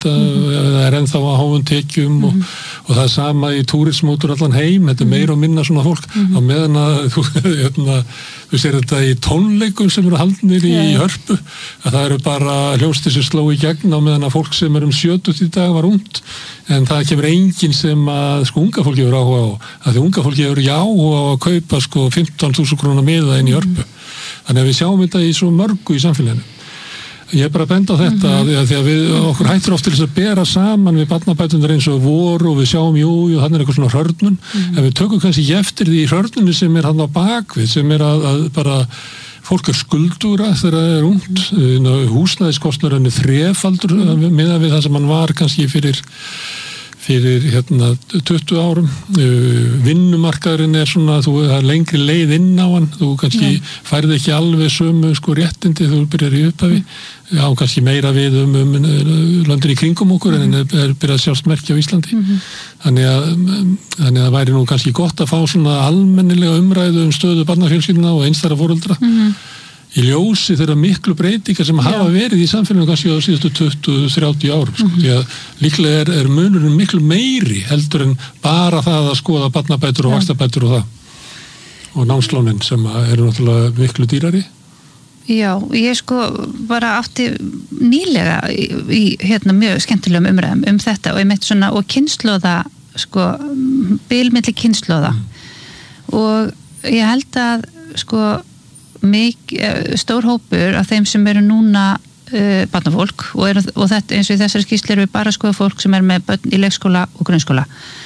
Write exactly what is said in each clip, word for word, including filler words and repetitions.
mm-hmm. það er ennþá á háum tekjum mm-hmm. og, og það er sama í túrism út úr allan heim, þetta er meira og minna svona fólk mm-hmm. á meðan að þú, hérna, þú sér þetta í tónleikum sem eru haldnir í yeah. Hörpu, að það eru bara hljómsveitir sem sló í gegn á meðan að fólk sem er um sjötugt í dag var ungt, en það kemur enginn sem að sko unga fólki hefur áhuga á, að því unga fólki hefur já á að kaupa sko fimmtán þúsund króna miða inn í Hörpu, þannig að við sjáum þetta í svo mörgu í samfélaginu. Ég er bara að benda á þetta mm-hmm. að því að við okkur hættir oft til þess að bera saman við barnabæturnar eins og voru og við sjáum jú, jú, þannig er eitthvað svona hrörnun mm-hmm. en við tökum kannski ekki eftir því hrörnunni sem er hann á bakvið, sem er að, að bara fólk er skuldúra þegar það er ungt, mm-hmm. húsnæðiskostnaður er þrefaldur mm-hmm. miðað við það sem hann var kannski fyrir fyrir hérna tuttugu árum uh, vinnumarkaðurinn er svona þú er lengri leið inn á hann þú kannski yeah. færði ekki alveg sömu sko réttindi þú byrjar í upphafi já kannski meira við um, um, um löndin í kringum okkur mm-hmm. en er, er byrjað að sjást merkja á Íslandi mm-hmm. þannig að þannig að það væri nú kannski gott að fá svona almennilega umræðu um stöðu barnafjölskyldna og einstæðra foreldra mm-hmm. í ljósi þeirra miklu breytingar sem hafa Já. verið í samfélaginu kannski á síðustu tuttugu til þrjátíu árum sko. Mm-hmm. því að líklega er, er munurinn miklu meiri heldur en bara það að skoða barnabætur og vaxtabætur og það og námslánin sem eru náttúrulega miklu dýrari. Já, ég sko bara átti nýlega í, í hérna mjög skemmtilegum umræðum um þetta og ég meitt svona og kynslóða sko bilmilli kynslóða mm. og ég held að sko Mik, stór hópur af þeim sem eru núna uh, barnafólk og, er, og þetta eins og í þessari skýrslu eru við bara skoða fólk sem er með börn í leikskóla og grunnskóla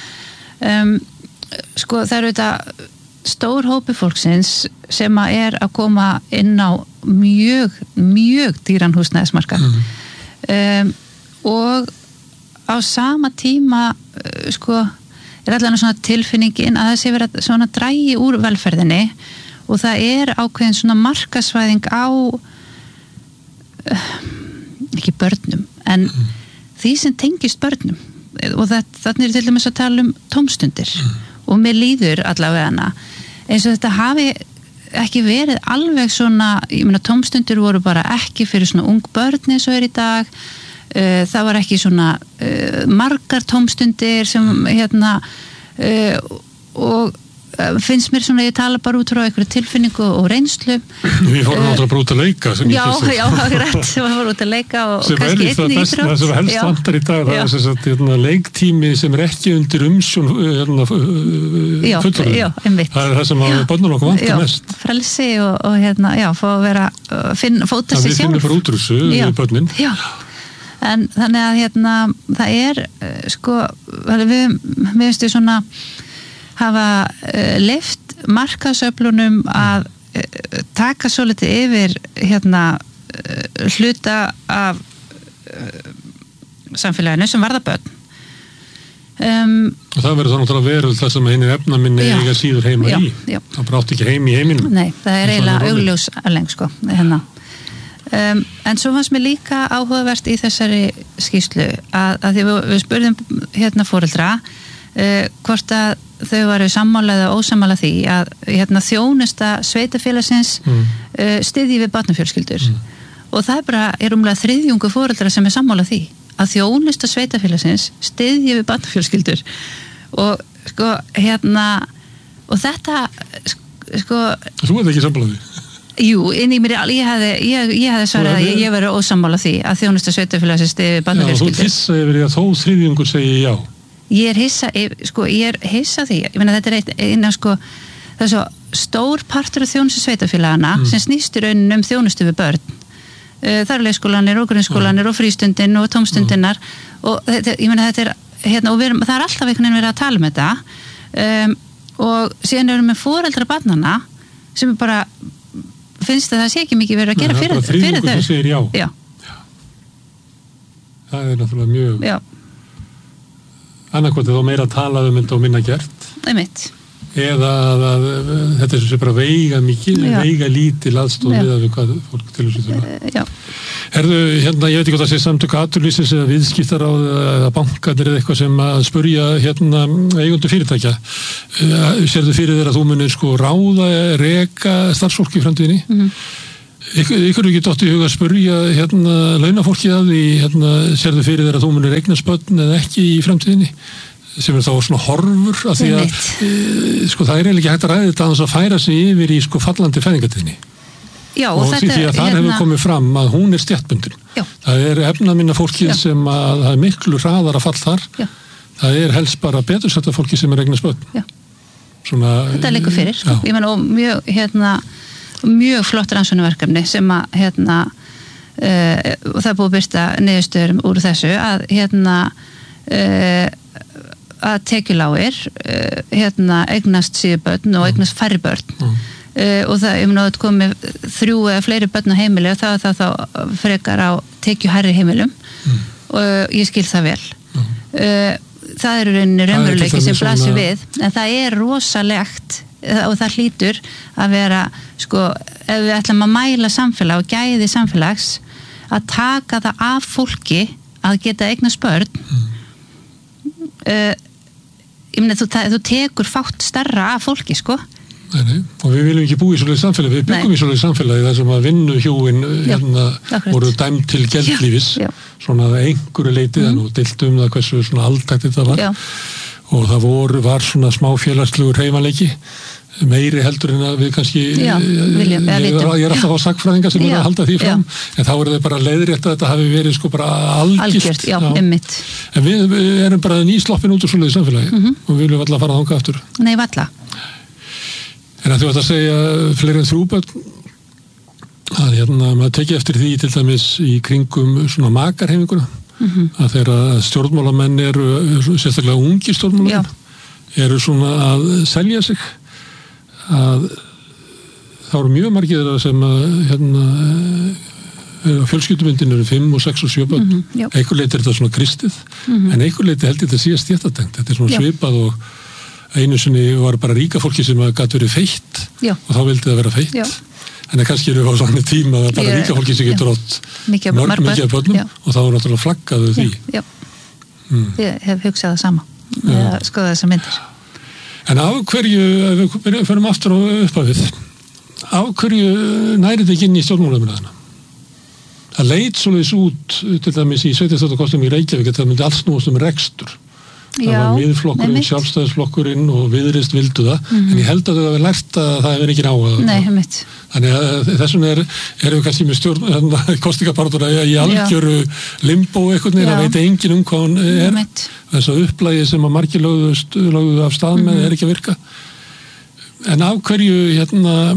um, sko það eru þetta stór hópur fólksins sem að er að koma inn á mjög, mjög dýran húsnæðismarkað mm-hmm. um, og á sama tíma uh, sko er allan svona tilfinningin að það sé verið að svona drægi úr velferðinni og það er ákveðin svona markasvæðing á uh, ekki börnum en mm. því sem tengist börnum og þannig er til dæmis að tala um tómstundir mm. og mér líður allavega hana eins og þetta hafi ekki verið alveg svona ég meina tómstundir voru bara ekki fyrir svona ung börn eins og er í dag uh, það var ekki svona uh, margar tómstundir sem hérna uh, og finnst mér svona, ég tala bara út frá einhverju tilfinningu og reynslu Við fórum náttúrulega bara út að leika Já, já, það er rétt, við fórum út að leika og sem kannski einn í íþrótt Það sem helst vantar í dag, það er þess að hérna, leiktími sem er ekki undir umsjón hérna, fullorðin Það er það sem að börnum okkur vantar mest Frelsi og, og hérna, já, fá að vera finn, fóta sig sjálf Það við finnum bara útrússu við börnin Já, en þannig að hérna, það er sko, við, við veistu svona hafa uh, leyft markaðsöflunum að uh, taka svo litið yfir hérna uh, hluta af uh, samfélaginu sem varða börn um, og það verður þá náttúrulega verið það sem hinn er efnaminni eiga síður heima já, í já. Það brátt ekki heim í heiminum Nei, það er eiginlega augljós alveg sko hérna. um, en svo fannst mér líka áhugavert í þessari skýrslu að, að því við, við spurðum hérna foreldra uh, hvort að þau varu sammála eða ósammála því að hérna, þjónusta sveitafélagsins mm. uh, styðji við barnafjölskyldur mm. og það er bara er umlega þriðjungu foreldra sem er sammála því að þjónusta sveitafélagsins styðji við barnafjölskyldur og sko hérna og þetta sko Þú ert ekki sammála því Jú, inn í mér, ég hefði, ég, ég hefði svarað að ég, ég veri ósammála því að þjónusta sveitafélagsins styðji við barnafjölskyldur Já, þú hissa yfir því að þó þriðjungur segi já Ég er hissa, sko, ég er hissa því, ég meina þetta er eina, sko, það er svo stór partur af þjónustu sveitafélagana mm. sem snýst í rauninni um þjónustu við börn. Það eru leikskólanir og grunnskólanir mm. og frístundin og tómstundinar mm. og þetta, ég meina þetta er, hérna, og við erum, það er alltaf einhvern veginn verið að tala um þetta um, og síðan erum við foreldra barnana sem er bara, finnst að það sé ekki mikið verið að gera fyrir, fyrir þau. Það er bara segir já. Já. Það er náttúrulega mjög... Já. Annarkvæmt er þá meira að tala um þetta og minna gert Einmitt. eða að, að, að þetta er svo bara veiga mikið, já. veiga lítil aðstoð við að við hvað fólk til þessu þurfa Herðu, hérna, ég veit ekki hvað það sé samtök atvinnulífsins eða viðskiptaráð eða bankarnir eða eitthvað sem að spurja hérna eigendur fyrirtækja sérðu fyrir þér að þú munir sko ráða, reka starfsfólk í framtíðinni mm-hmm. Ykkur, ykkur ekki dótt í huga að spurja hérna launafólki að því hérna sérðu fyrir þér að þú munir eignast börn eða ekki í framtíðinni sem er þá svona horfur af því að e, sko það er eiginlega ekki hægt að ræða þetta að færa sig yfir í sko fallandi fæðingartíðni. Já, og, og þetta, því að það hérna... hefur komið fram að hún er stjættbundin. Það er efnaminna fólkið Já. sem að það er miklu hraðar að fall þar. Já. Það er helst bara betursetta fólki sem er eignast börn. Já. Svona, þetta er líka fyrir, sko. Ég menn og mjög hérna mjög flott rannsóknarverkefni sem að hérna uh, og það er búið að birta niðurstöður úr þessu að hérna uh, að tekjulágir uh, hérna eignast síður börn og eignast færri börn mm. uh, og það er náttúrulega komið þrjú eða fleiri börn á heimili og það er það þá frekar á tekjuhærri heimilum mm. og ég skil það vel mm. uh, það eru raunveruleiki sem blasir svona... við en það er rosalegt og það hlýtur að vera sko, ef við ætlum að mæla samfélag og gæði samfélags að taka það af fólki að geta eignast börn mm. uh, ég meina þú, þú tekur fátt starra af fólki sko Nei, nei, og við viljum ekki búa í svoleiðis samfélagi, við byggum nei. í svoleiðis samfélagi þar sem að vinnuhjúin hérna voru dæmd til geldlífis já, já. svona að einhverju leitið mm. og deilt um það hversu svona aldægt þetta var já. og það voru, var svona smá félagslegur hreyfanleiki meiri heldur en að við kannski já, viljum, ég, ég, ég er alltaf á sakfræðinga sem já, er að halda því fram já. en þá er það bara leiðrétt að þetta hafi verið sko bara algjört, algjört já, en við, við erum bara nýsloppin út úr svoleiðis samfélagi mm -hmm. og við viljum alltaf fara þangað aftur Nei, valla En að þú ætti að segja fleiri en þrjú börn að hérna maður tekið eftir því til dæmis í kringum svona makarheiminguna mm -hmm. að þeirra stjórnmálamenn eru sérstaklega ungi stjórnmálamenn eru svona að selja sig að það eru mjög margir sem að hérna fjölskyldumyndin eru fimm og sex og sjö börn mm -hmm, einhver leiti er þetta svona kristið mm -hmm. en einhver leiti held þetta síðast stéttatengt þetta er svona já. svipað og einu sinni var bara ríka fólki sem gæti verið feitt já. og þá vildi það vera feitt já. en það kannski eru á svona tíma að bara ríka fólki sem getur átt mörg mikið af börnum já. og þá er náttúrulega flaggaðu því Já, mm. ég hef hugsað það sama að skoða þessar myndir En af hverju, ef við förum aftur á upphafið, af hverju nærið þetta ekki inn í stjórnmálaumræðuna? Það leit svoleiðis út til dæmis í sveitarstjórnarkosningum í Reykjavík að það myndi allt snúast um rekstur. Það Já, var miðflokkurinn, sjálfstæðisflokkurinn og Viðreisn vildu það, mm. en ég held að þau hafi lært að það hefur ekki áhuga. Nei, heimitt. Þannig að þessum er, erum við kannski með stjórn, kostingapartuna í algjöru limbo eitthvað neina, það veit engin um hvað hún er. Heimitt. Þess að upplægi sem að margir lögðu, lögðu af stað með mm. er ekki að virka. En af hverju, hérna,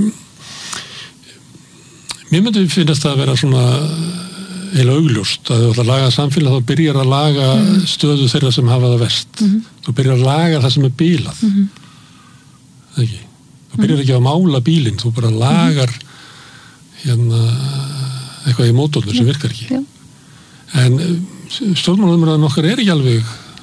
mér myndi finnast það að vera svona eða augljóst að þú ætla að laga samfélag þá byrjar að laga mm. stöðu þeirra sem hafa það verst. Mm. Þú byrjar að laga það sem er bílað. Mm. Það ekki. Þú byrjar ekki að mála bílinn, þú bara lagar hérna eitthvað í mótornum sem virkar ekki. Já. En stjórnmálaumræðan okkar er ekki alveg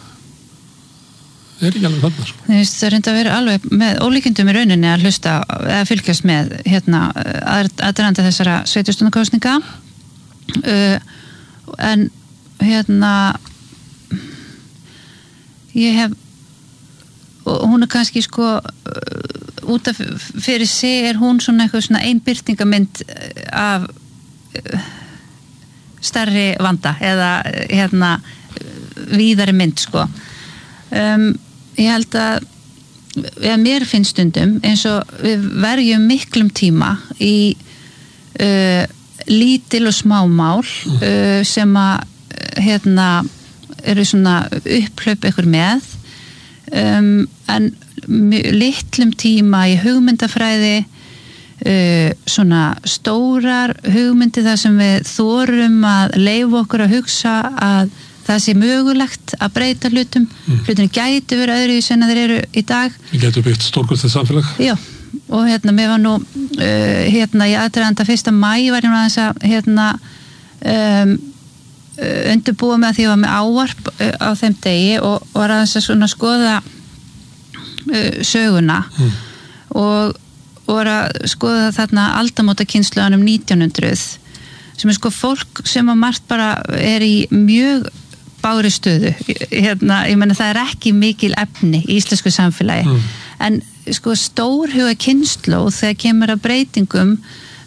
er ekki alveg þarna sko. Þú veist, það reynda að vera alveg með ólíkindum í rauninni að hlusta eða fylgjast með hérna aðdraganda þessara sveitarstjórnarkosninga uh, en hérna ég hef og hún er kannski sko uh, út af fyrir sig er hún svona eitthvað svona einbyrtingamynd af uh, stærri vanda eða hérna víðari mynd sko um, ég held að ja, mér finnst stundum eins og við verjum miklum tíma í uh, lítil og smá mál uh, sem að hérna eru svona upplöp ykkur með um, en litlum tíma í hugmyndafræði uh, svona stórar hugmyndi þar sem við þorum að leyfa okkur að hugsa að það sé mögulegt að breyta hlutum mm. hlutin gæti verið öðru í sen að þeir eru í dag við getum byggt stórkostið samfélag já, og hérna, mér var nú uh, hérna, í aðdraganda fyrsta maí var ég nú aðeins að hérna um, undirbúa með að því að ég var með ávarp uh, á þeim degi og var aðeins að svona skoða uh, söguna mm. og, og var að skoða þarna aldamótakynslunum nítján hundruð sem er sko fólk sem að margt bara er í mjög bári stöðu hérna, ég meina það er ekki mikil efni í íslensku samfélagi mm. en sko stórhuga kynslóð þegar kemur að breytingum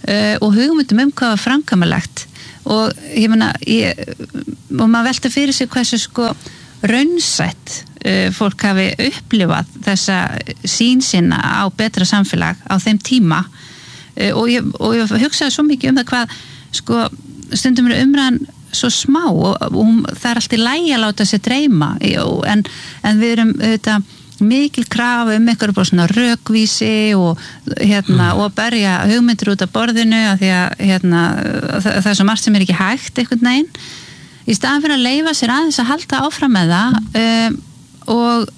uh, og hugmyndum um hvað var framkvæmanlegt og ég meina ég, og maður velta fyrir sig hversu sko raunsætt uh, fólk hafi upplifað þessa sín sinna á betra samfélag á þeim tíma uh, og, ég, og ég hugsaði svo mikið um það hvað sko stundum er umræðan svo smá og, og um, það er allt í lagi að láta sig dreyma en, en við erum auðvitað mikil krafa um einhverju bara svona rökvísi og hérna mm. og berja hugmyndir út af borðinu af því að hérna það, það er svo margt sem er ekki hægt einhvern veginn í staðan fyrir að leyfa sér aðeins að halda áfram með það um, og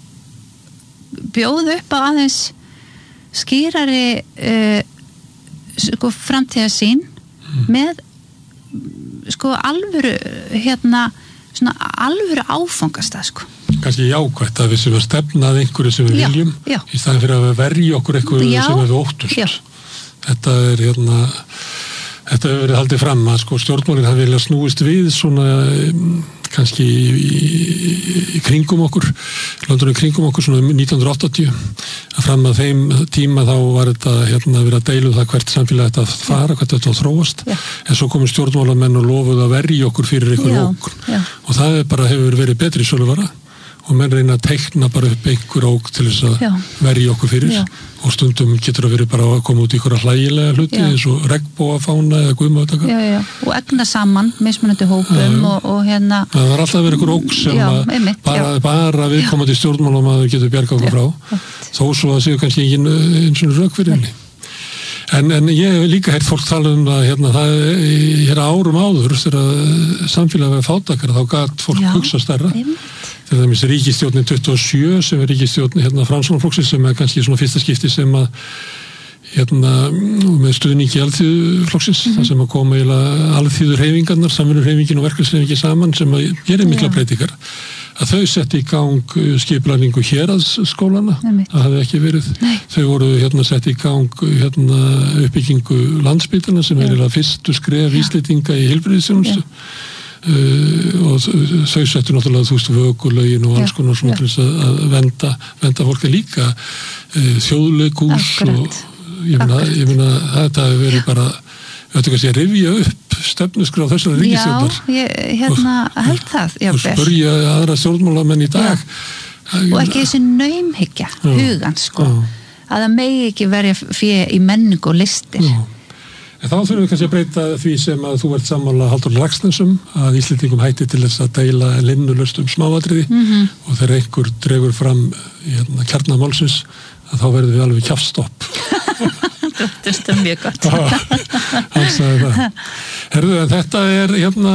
bjóða upp á aðeins skýrari uh, sko framtíðarsýn mm. með sko alvöru hérna svona alvöru áfangastað sko kannski jákvætt að við sem að stefnað einhverju sem við já, viljum já. í staðin fyrir að við verja okkur einhverju já, sem við óttust já. Þetta er hérna þetta hefur verið haldið fram að sko stjórnmálin hafi viljað snúist við svona kannski í, í, í kringum okkur landurinn kringum okkur svona nítján hundruð áttatíu að fram að þeim tíma þá var þetta hérna verið að deila um það hvert samfélag þetta að fara, hvert þetta að þróast já. En svo komur stjórnmálamenn og lofuð að verja okkur fyrir einhverju ógn og það er bara hefur verið betri söluvara og menn reyna að teikna bara upp einhver óg til þess að já. Verja okkur fyrir já. Og stundum getur það verið bara að koma út í einhverja hlægilega hluti já. Eins og regnbogafána eða guðmáttaka og egna saman mismunandi hópum já, og, og hérna það var alltaf verið einhver óg sem já, að einmitt, bara, bara við komandi stjórnmálum að við getum bjarga okkur frá þó svo að séu kannski ekki eins og rök fyrir henni en, en ég hef líka heyrt fólk tala um að hérna, það er hérna árum áður þegar samfélagið var fátækara þá gat fólk já, hugsa stærra einmitt. Til dæmis ríkisstjórnin tuttugu og sjö sem er ríkisstjórnin hérna Framsóknarflokksins sem er kannski svona fyrsta skipti sem að hérna með stuðningi alþýðuflokksins mm-hmm. þar sem að koma eiginlega alþýður hreyfingarnar, samvinnuhreyfingin og verkalýðshreyfingin saman sem að gera mikla ja. Breytingar að þau setti í gang skipulagningu héraðsskólana það hefði ekki verið Nei. Þau voru hérna setti í gang hérna uppbyggingu landsbytarna sem ja. Er eiginlega fyrstu skref Íslendinga í heilbrigðisþjónustu ja. Uh, og þau settu náttúrulega þú veist vökulögin og alls konar svona til þess að venda, venda fólki líka uh, þjóðleikús og ég meina, ég meina þetta hefur verið bara þetta kannski að rifja upp stefnusgrá þessari ríkisstjórnar Já, ég hérna held það já, og spurja aðra stjórnmálamenn í dag og ekki þessi naumhyggja hugans sko já. Að það megi ekki verja fyrir í menningu og listir já. En þá þurfum við kannski að breyta því sem að þú ert sammála Halldór Laxnessum að Íslendingum hætti til þess að deila linnulaust um smáatriði mm-hmm. og þegar einhver dregur fram hérna, kjarnamálsins að þá verður við alveg kjafstopp. Þetta er mjög gott. Hann sagði það. Herðu, en þetta er hérna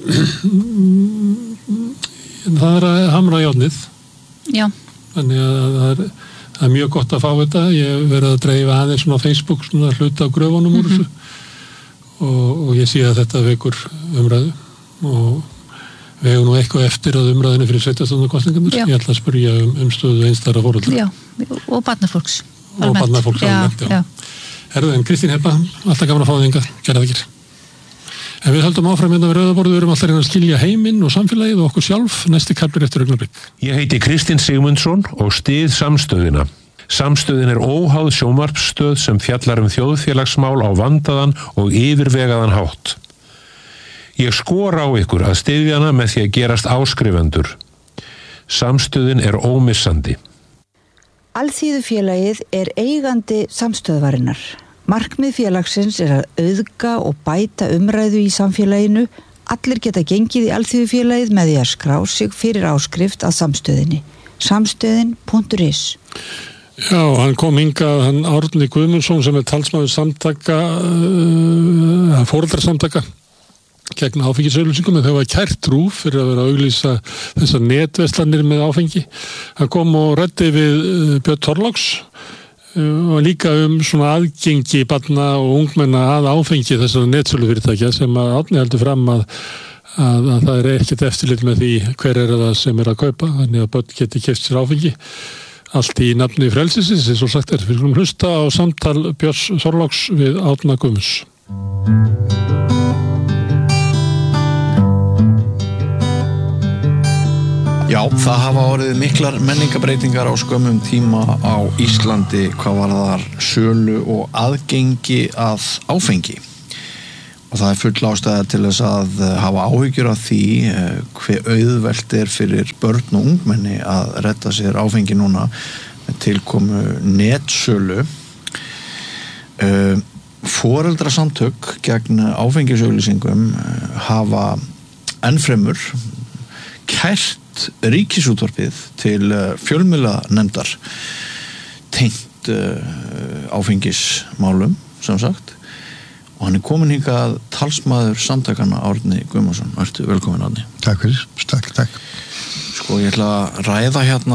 það er að hamra járnið. Já. Þannig að það er, það er mjög gott að fá þetta. Ég hef verið að dreifa aðeins svona á Facebook svona hluta á gröfunum úr þessu. Mm-hmm. Og, og ég sé að þetta vekur umræðu og við hefum nú eitthvað eftir að umræðinu fyrir sveitarstjórnarkosningarnar. Ég ætla að spyrja um, um stöðu einstæðra foreldra. Já, og barnafólks. Og barnafólks almennt, já. já. Herðu, en Kristín Heba, alltaf gaman að fá þig hingað, gerða þakkir. En við höldum áfram hérna við Rauðaborðið, við erum alltaf reyna að skilja heiminn og samfélagið og okkur sjálf, næsti kaflir eftir augnablik. Ég heiti Kristinn Sigmundsson og styð Samstöðina. Samstöðin er óháð sjónvarpsstöð sem fjallar um þjóðfélagsmál á vandaðan og yfirvegaðan hátt. Ég skora á ykkur að styðja hana með því að gerast áskrifendur. Samstöðin er ómissandi. Alþýðufélagið er eigandi samstöðvarinnar. Markmið félagsins er að auðga og bæta umræðu í samfélaginu. Allir geta gengið í Alþýðufélagið með því að skrá sig fyrir áskrift að samstöðinni. Samstöðin punktur is. Já, hann kom hingað, hann Árni Guðmundsson sem er talsmaður samtaka, uh, foreldrasamtaka gegn áfengisauglýsingum, en þau var kært RÚV fyrir að vera að auglýsa þessar netverslanir með áfengi. Hann kom og ræddi við uh, Björn Þorláks uh, og líka um svona aðgengi barna og ungmenna að áfengi þessar netsölufyrirtækja sem að Árni heldur fram að, að, að það er ekkert eftirlit með því hver er það sem er að kaupa, þannig að börn geti keypt sér áfengi. Allt í nafni frelsisins, eins og sagt er. Við skulum hlusta á samtal Björns Þorláks við Árna Guðmunds. Já, það hafa orðið miklar menningabreytingar á skömmum tíma á Íslandi hvað varðar sölu og aðgengi að áfengi. Og það er full ástæða til þess að hafa áhyggjur af því hve auðvelt er fyrir börn og ungmenni að redda sér áfengi núna með tilkomu netsölu. Foreldrasamtök gegn áfengisauglýsingum hafa ennfremur kært ríkisútvarpið til fjölmiðlanefndar tengt áfengismálum, sem sagt. Og hann er komin hingað talsmaður samtakana Árni Guðmundsson. Ertu velkomin, Árni. Takk fyrir, takk, takk. Sko, ég ætla að ræða hérna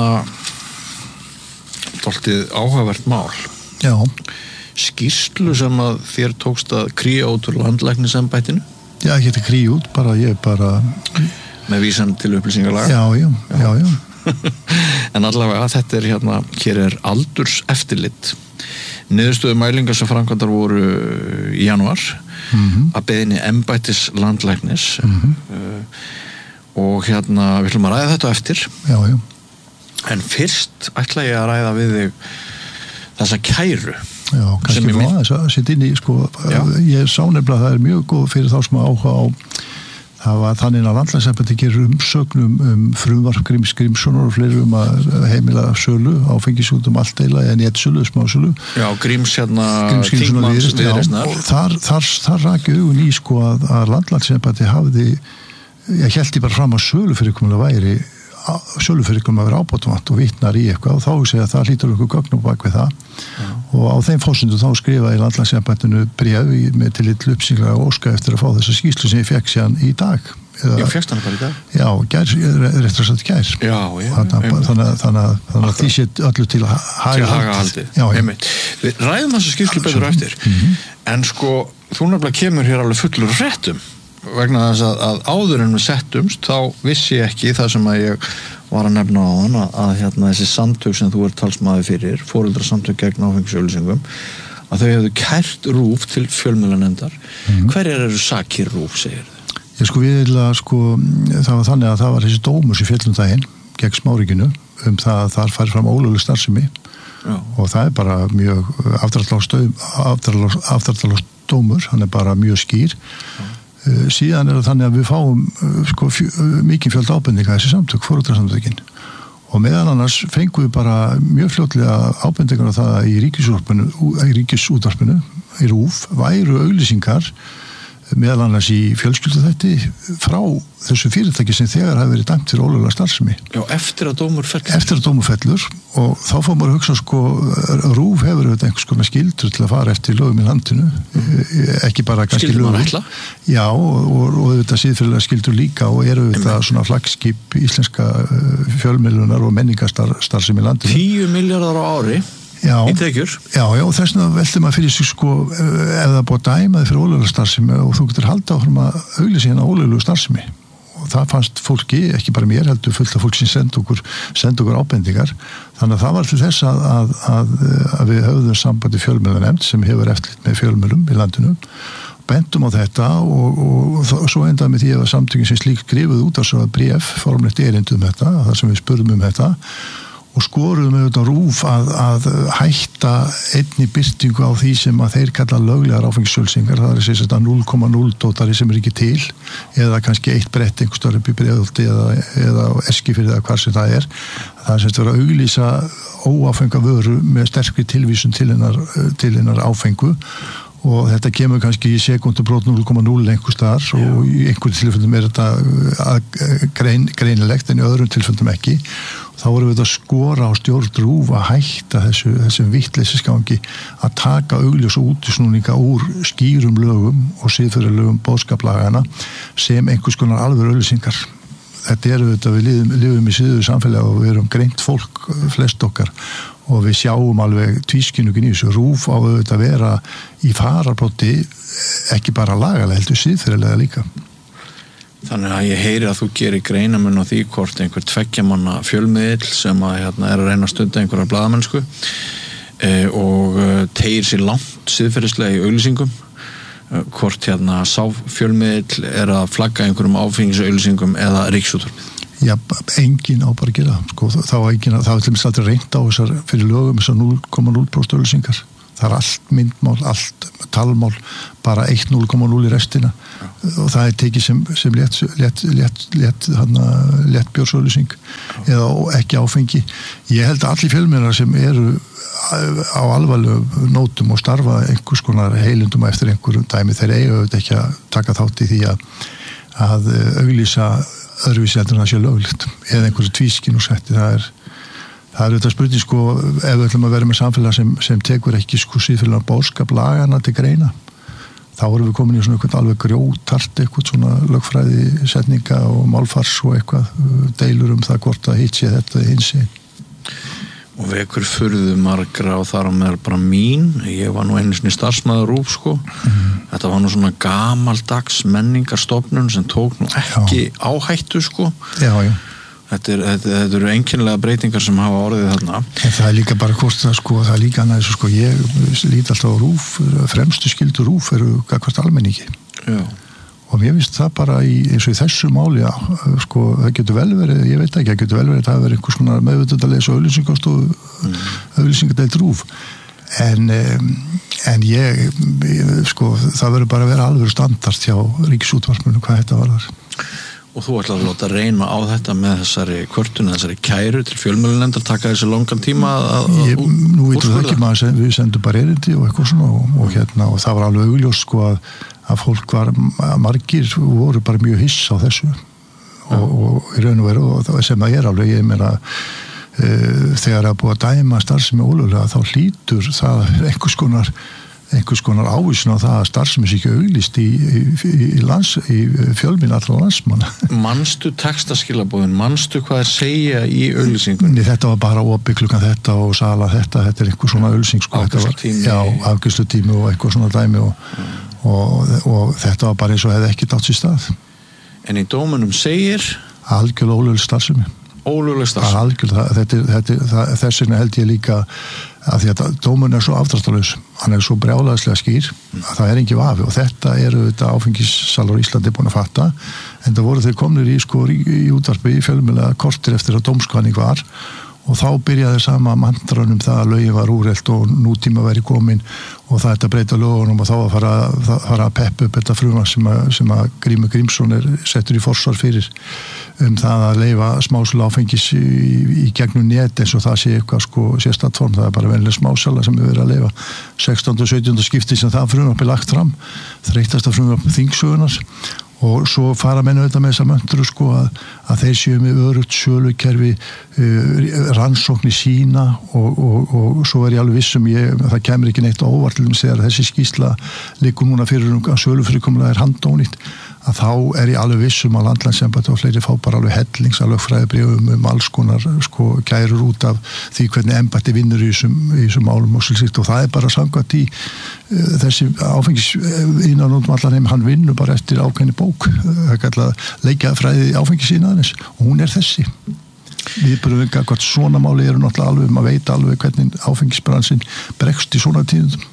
dálítið áhugavert mál. Já. Skýrslu sem að þér tókst að kría út úr landlæknisembættinu. Já, ekki að kría út, bara ég bara... Með vísan til upplýsingalaga. Já, já, já, já. En allavega, þetta er hérna, hér er aldurs eftirlit. Niðurstöðu mælingar sem framkvæmdar voru í janúar mm-hmm. að beiðni embættis landlæknis mm-hmm. uh, og hérna við ætlum að ræða þetta eftir. Já, já. En fyrst ætla ég að ræða við þig þessa kæru. Já, kannski frá aðeins að setja inn í, sko, já. Ég sá nefnilega að það er mjög góð fyrir þá sem áhuga á. Það var þannig að landlæknisembættið gerir umsögnum um frumvarp Gríms Grímssonar og fleiri um að heimila sölu, áfengis út um allt eila, en étsölu, smásölu. Já, Gríms hérna þingmanns viðreisnar. Og þar, þar, þar raki augun í, sko, að, að landlæknisembættið hafði, ég held ég bara fram að sölufyrirkomulag væri, sölufyrirkomulag væri ábótavant og vitnar í eitthvað og þá segja að það hlýtur okkur gögn á bak við það. Já. Og á þeim forsendum þá skrifaði landlæknisembættinu bréf með til litlu upplýsingar og óska eftir að fá þessa skýrslu sem ég fekk síðan í dag. Eða, já, fékkst hann bara í dag? Já, gær, réttur að sagt gær. Já, já. Þannig að því sé öllu til að haga haldið. Já, heimitt. Við ræðum þessu skýrslu betur eftir. Mm-hmm. En sko, þú nefnilega kemur hér alveg fullur réttum vegna þess að, að áður en við settumst þá vissi ég ekki það sem að ég var að nefna á hann að, að hérna, þessi samtök sem þú ert talsmaður fyrir, foreldrasamtök gegn áfengisauglýsingum, að þau hefðu kært RÚV til fjölmiðlanefndar. Mm-hmm. Hverjar eru sakir RÚV, segir þau? Ég sko við eða sko, það var þannig að það var þessi dómur sem féllum daginn gegn Smárikinu um það að þar fær fram ólögleg starfsemi. Já. Og það er bara mjög afdráttarlaus dómur, hann er bara mjög skýr. Já. Síðan er það þannig að við fáum sko, mikið fjöld ábendinga þessi samtök, foreldrasamtökin og meðan annars fengum við bara mjög fljótlega ábendingar á það að í ríkisútvarpinu, í ríkisútvarpinu í RÚV væru auglýsingar meðal annars í fjölskylduþætti frá þessu fyrirtæki sem þegar hafi verið dæmt fyrir ólöglega starfsemi. Já, eftir að dómur fellur. Eftir að dómur fellur og þá fór maður að hugsa sko, RÚV hefur auðvitað einhvers konar skyldur til að fara eftir lögum í landinu, ekki bara kannski lögum. Skyldur maður ætla? Já, og, og, og auðvitað síðfyrirlega skyldur líka og eru auðvitað svona flaggskip íslenska fjölmiðlunar og menningastarfsemi í landinu. Tíu milljarðar á ári. Já, í tekjur. Já, já, og þess vegna velti maður fyrir sig sko ef það búið dæmaði fyrir ólöglega starfsemi og þú getur halda áfram að auglýsa hérna ólöglegu starfsemi og það fannst fólki, ekki bara mér heldur fullt af fólk sem senda okkur, senda okkur ábendingar þannig að það var til þess að, að, að, að við höfðum sambandi fjölmiðlanefnd sem hefur eftirlit með fjölmiðlum í landinu bentum á þetta og, og, og, og svo endaði með því að samtökin sem slíkt skrifuð út á svo að bréf formlegt erindi um þetta, þar sem við spurðum um þetta og skoruðum auðvitað RÚV að, að hætta einni birtingu á því sem að þeir kalla löglegar áfengissölsingar, það er þess að núll komma núll dótari sem er ekki til eða kannski eitt brett einhver störf upp í Breiðholti eða, eða Eskifirði eða hvað sem það er. Það er sem þetta verið að auglýsa óáfenga vöru með sterkri tilvísun til hennar, til hennar áfengu og þetta kemur kannski í sekundubrót núll komma núll einhver staðar og í einhverjum tilfellum er þetta grein, greinilegt en í öðrum tilfellum ekki. Þá vorum við að skora á stjórn RÚV að hætta þessu, þessum vitleysisgangi að taka augljós og útisnúninga úr skýrum lögum og siðferðilegum boðskaplagana sem einhvers konar alvöru auglýsingar. Þetta er auðvitað, við lifum, lifum í síðu samfélagi og við erum greint fólk, flest okkar og við sjáum alveg tvískinnugin í þessu. RÚV á auðvitað að vera í fararbroddi ekki bara lagalega heldur siðferðilega líka. Þannig að ég heyri að þú gerir greinamun á því hvort einhver tveggjamanna fjölmiðill sem að hérna, er að reyna að stunda einhverja blaðamennsku e, og e, tegir sér langt siðferðislega í auglýsingum e, hvort hérna sá fjölmiðill er að flagga einhverjum áfengisauglýsingum eða ríkisútvarpið. Já, engin á bara að gera sko, þá var engin, það var til dæmis aldrei reynt á þessar fyrir lögum þessar núll komma núll prósent auglýsingar. Það er allt myndmál, allt talmál, bara eitt núll komma núll í restina ja. Og það er tekið sem, sem létt, létt, létt, létt, létt bjórsauglýsing ja. Eða ekki áfengi. Ég held að allir fjölmiðlar sem eru á alvarlegum nótum og starfa einhvers konar heilundum eftir einhverjum dæmi, þeir eiga auðvitað ekki að taka þátt í því að, að auglýsa öðruvísi heldur en það sé löglegt eða einhverju tvískin og setti, það er það er auðvitað spurning sko ef við ætlum að vera með samfélag sem, sem tekur ekki sko síðfélag bóðskap lagana til greina þá erum við komin í svona eitthvað alveg grjótart eitthvað svona lögfræði setninga og málfars og eitthvað deilur um það hvort að hitt sé þetta hins sé og vekur furðu margra og þar á meðal bara mín, ég var nú einu sinni starfsmaður RÚV sko, mm. þetta var nú svona gamaldags menningarstofnun sem tók nú ekki já. Áhættu sko já, já. Þetta, er, þetta, þetta eru einkennilega breytingar sem hafa orðið þarna en það er líka bara hvort það sko, það er líka annað þessu sko, ég lít alltaf á RÚV, fremstu skildu RÚV eru gagnvart almenningi já og mér finnst það bara í, eins og í þessu máli já, sko, það getur vel verið, ég veit ekki það getur vel verið, það hefur verið einhvers konar meðvitaðlega auglýsingast og mm. auglýsingadeild RÚV en, en ég, ég sko, það verður bara að vera alveg standart hjá Ríkisútvarpinu hvað þetta var þar og þú ætlar að láta reyna á þetta með þessari kvörtun, þessari kæru til fjölmiðlunefndar, taka þessi langan tíma að ég, nú veitum það ekki maður, við sendum bara erindi og eitthvað svona og, og hérna og það var alveg augljóst sko að, að fólk var, að margir voru bara mjög hiss á þessu og, og í raun og veru og það sem það er alveg, ég meina uh, þegar að búið að dæma starfsemi ólöglega þá hlýtur það einhvers konar einhvers konar ávísun á það að starfsemi sé ekki auglýst í, í, í, lands, í fjölminn allra landsmanna. Manstu textaskilabóðin, manstu hvað er segja í auglýsingunni? Þetta var bara opið klukkan þetta og sala þetta, þetta er einhver svona auglýsing sko, afgreiðslutími. Já, afgreiðslutími og eitthvað svona dæmi og, mm. og, og, og þetta var bara eins og hefði ekki dátt sér stað. En í dómunum segir? Algjörlega ólögleg starfsemi. Ólögleg starfsemi? Algjörlega, þetta, þetta, þetta, þess vegna held ég líka að því að dómun er svo afdráttarlaus, hann er svo brjálæðislega skýr að það er engin vafi og þetta eru þetta áfengissalur í Íslandi búin að fatta en það voru þeir komnir í, sko, í, í útvarpi í fjölmiðla kortir eftir að dómskvaning var og þá byrjaði sama mantranum það að lögin var úrelt og nútíma væri komin og það ætti að breyta lögunum og þá að fara, að fara að peppa upp þetta frumvarp sem að, sem að Grímur Grímsson er settur í forsvar fyrir um það að leyfa smásala áfengis í, í gegnum net eins og það sé eitthvað sko sérstætt form, það er bara venlega smásala sem við verið að leyfa sextánda og sautjánda skipti sem það frumvarp er lagt fram, þreytasta frumvarp þingsögunar og svo fara menn auðvitað með þessa möntru sko að, að þeir séu með örugt sölukerfi uh, rannsókn í sína og, og, og svo er ég alveg vissum ég, það kemur ekki neitt óvart til þess að þessi skýrsla liggur núna fyrir um að sölufyrirkomulag er handónýtt að þá er ég alveg vissum að landlæknisembættið og fleiri fá bara alveg hellings alveg fræðibréfum um alls konar sko kærur út af því hvernig embætti vinnur í þessum, í þessum málum og slikt og það er bara samkvæmt í uh, þessi áfengis innan út um allan heim, hann vinnur bara eftir ákveðni bók, það er kallað leikjafræði áfengisinaðins og hún er þessi við bara vinga hvort svona máli eru náttúrulega alveg, maður veit alveg hvernig áfengisbransin bregst í svona tíðum.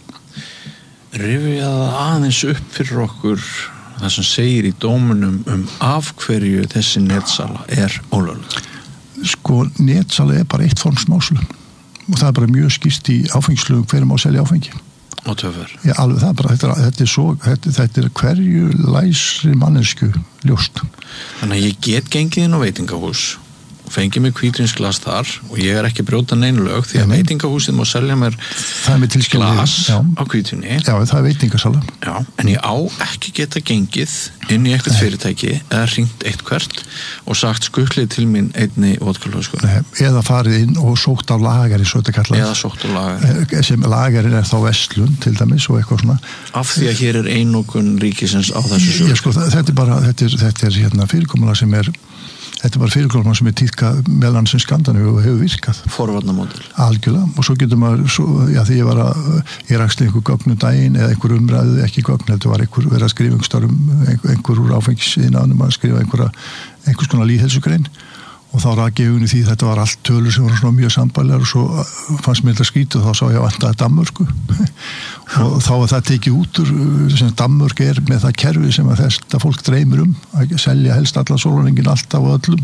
Rifja það aðeins upp fyrir okkur það sem segir í dómunum um af hverju þessi netsala er ólögleg. Sko, netsala er bara eitt form smásölu og það er bara mjög skýrt í áfengislögum hverju má selja áfengi. Og töfur. Já, alveg það bara, þetta, þetta er svo, þetta, þetta er hverju læsri mannesku ljóst. Þannig að ég get gengið inn á veitingahús og fengið mig hvítvínsglas þar og ég er ekki að brjóta neinu lög því að Nei. Veitingahúsið má selja mér glas já. Á hvítvíni. Já, það er veitingasala. Já, en ég á ekki geta gengið inn í eitthvað fyrirtæki eða hringt eitt hvert og sagt skuklið til mín einni vodkalösku. Eða farið inn og sótt á lagari svo þetta kallað. Eða sótt á lagari. Sem lagarin er þá verslun til dæmis og eitthvað svona. Af því að hér er einokun ríkisins á þessu sölu. Já, sko, þetta er bara, þetta er, þetta er hérna fyrirkomulag sem er Þetta er bara fyrirkomulag sem er tíðkað meðan sem Skandinavíu og hefur virkað. Forvarnamódel. Algjörlega. Og svo getur maður, svo, já því ég var að, ég raksti einhver gögnum daginn eða einhver umræðu, ekki gögn, þetta var einhver verið að skrifa einhver, einhver, einhver úr áfengisiðnaðnum að skrifa einhverja, einhvers konar lýðheilsugrein og þá rak ég unni því þetta var allt tölur sem var svona mjög sambælegar og svo fannst mér þetta skýt og þá sá ég að vantaði Danmörku og þá var það tekið út úr sem Danmörk er með það kerfi sem að þetta fólk dreymir um að selja helst alla sólarhringinn alltaf og öllum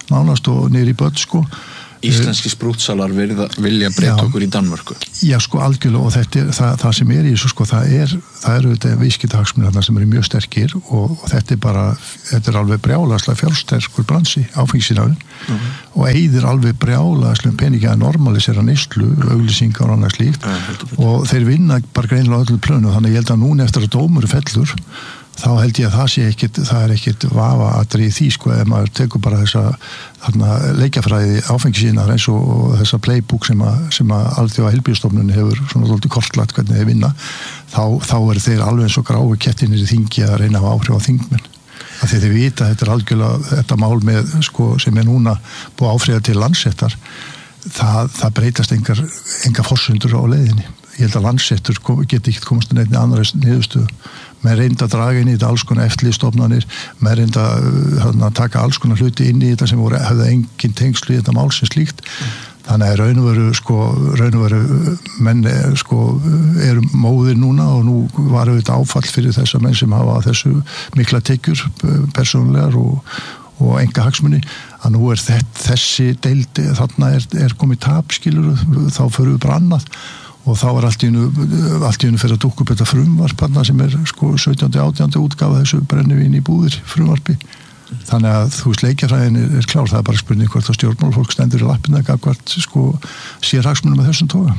nánast og niður í börn sko. Íslenski sprútsalar vilja breyta okkur í Danmörku. Já, sko, algjörlega, og þetta er, það, það sem er í þessu, sko, það er, það eru þetta viðskiptahagsmunir sem eru mjög sterkir og, og þetta er bara, þetta er alveg brjálaðslega fjársterkur bransi, áfengisínaðurinn mm-hmm. og eyðir alveg brjálaðslega peningi að normalisera neyslu, auglýsingar og annað slíkt mm-hmm. og þeir vinna bara greinilega öllum plönu, þannig ég held að núna eftir að dómur fellur þá held ég að það sé ekkit, það er ekkit vafa að drýði því sko ef maður tekur bara þessa þarna leikjafræði áfengisínar eins og, og þessa playbook sem að, sem að alþjóða heilbrigðisstofnun hefur svona svolítið kortlagt hvernig þeir vinna þá, þá er þeir alveg eins og gráu kettinir í þingi að reyna að hafa áhrif á þingmenn af því þeir vita þetta er algjörlega þetta mál með sko sem er núna búið áfriða til landsettar það, það breytast engar, engar forsendur á leiðinni ég held að landsettur geti ekki komast að neitt annars niðurstöðu með reynda að draga inn í þetta alls konar eftirlitsstofnanir, með reynda að taka alls konar hluti inn í þetta sem voru, hefði engin tengslu í þetta mál sem slíkt. Mm. Þannig að raun og veru, sko, raun og veru menn sko, eru móðir núna og nú var þetta áfall fyrir þessa menn sem hafa þessu mikla tekjur persónulegar og, og enga hagsmuni að nú er þetta, þessi deildi, þarna er, er komið tap, skilur, þá förum við bara annað. Og þá er allt í einu, allt í einu fyrir að dúkka upp þetta frumvarp sem er sko sautjánda átjánda útgáfa þessu brennivín í búðir frumvarpi. Þannig að þú veist leikjafræðin er, er klár, það er bara spurning hvort að stjórnmálafólk stendur í lappina gagnvart sko sérhagsmunum með þessum toga.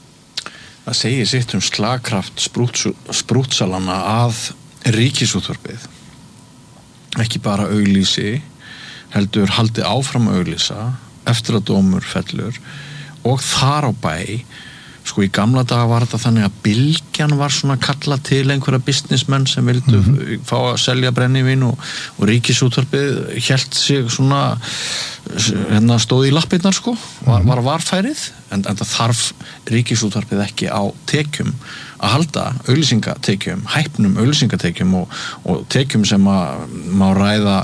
Það segir sitt um slagkraft sprútsalana að ríkisútvarpið ekki bara auglýsi heldur haldi áfram að auglýsa eftir að dómur fellur og þar á bæ sko í gamla daga var þetta þannig að Bylgjan var svona kallað til einhverja businessmenn sem vildu mm-hmm. fá að selja brennivín og, og ríkisútvarpið hélt sig svona hérna stóð í lappirnar sko var, var varfærið en, en það þarf ríkisútvarpið ekki á tekjum að halda auglýsingatekjum, hæpnum auglýsingatekjum og, og tekjum sem að má ræða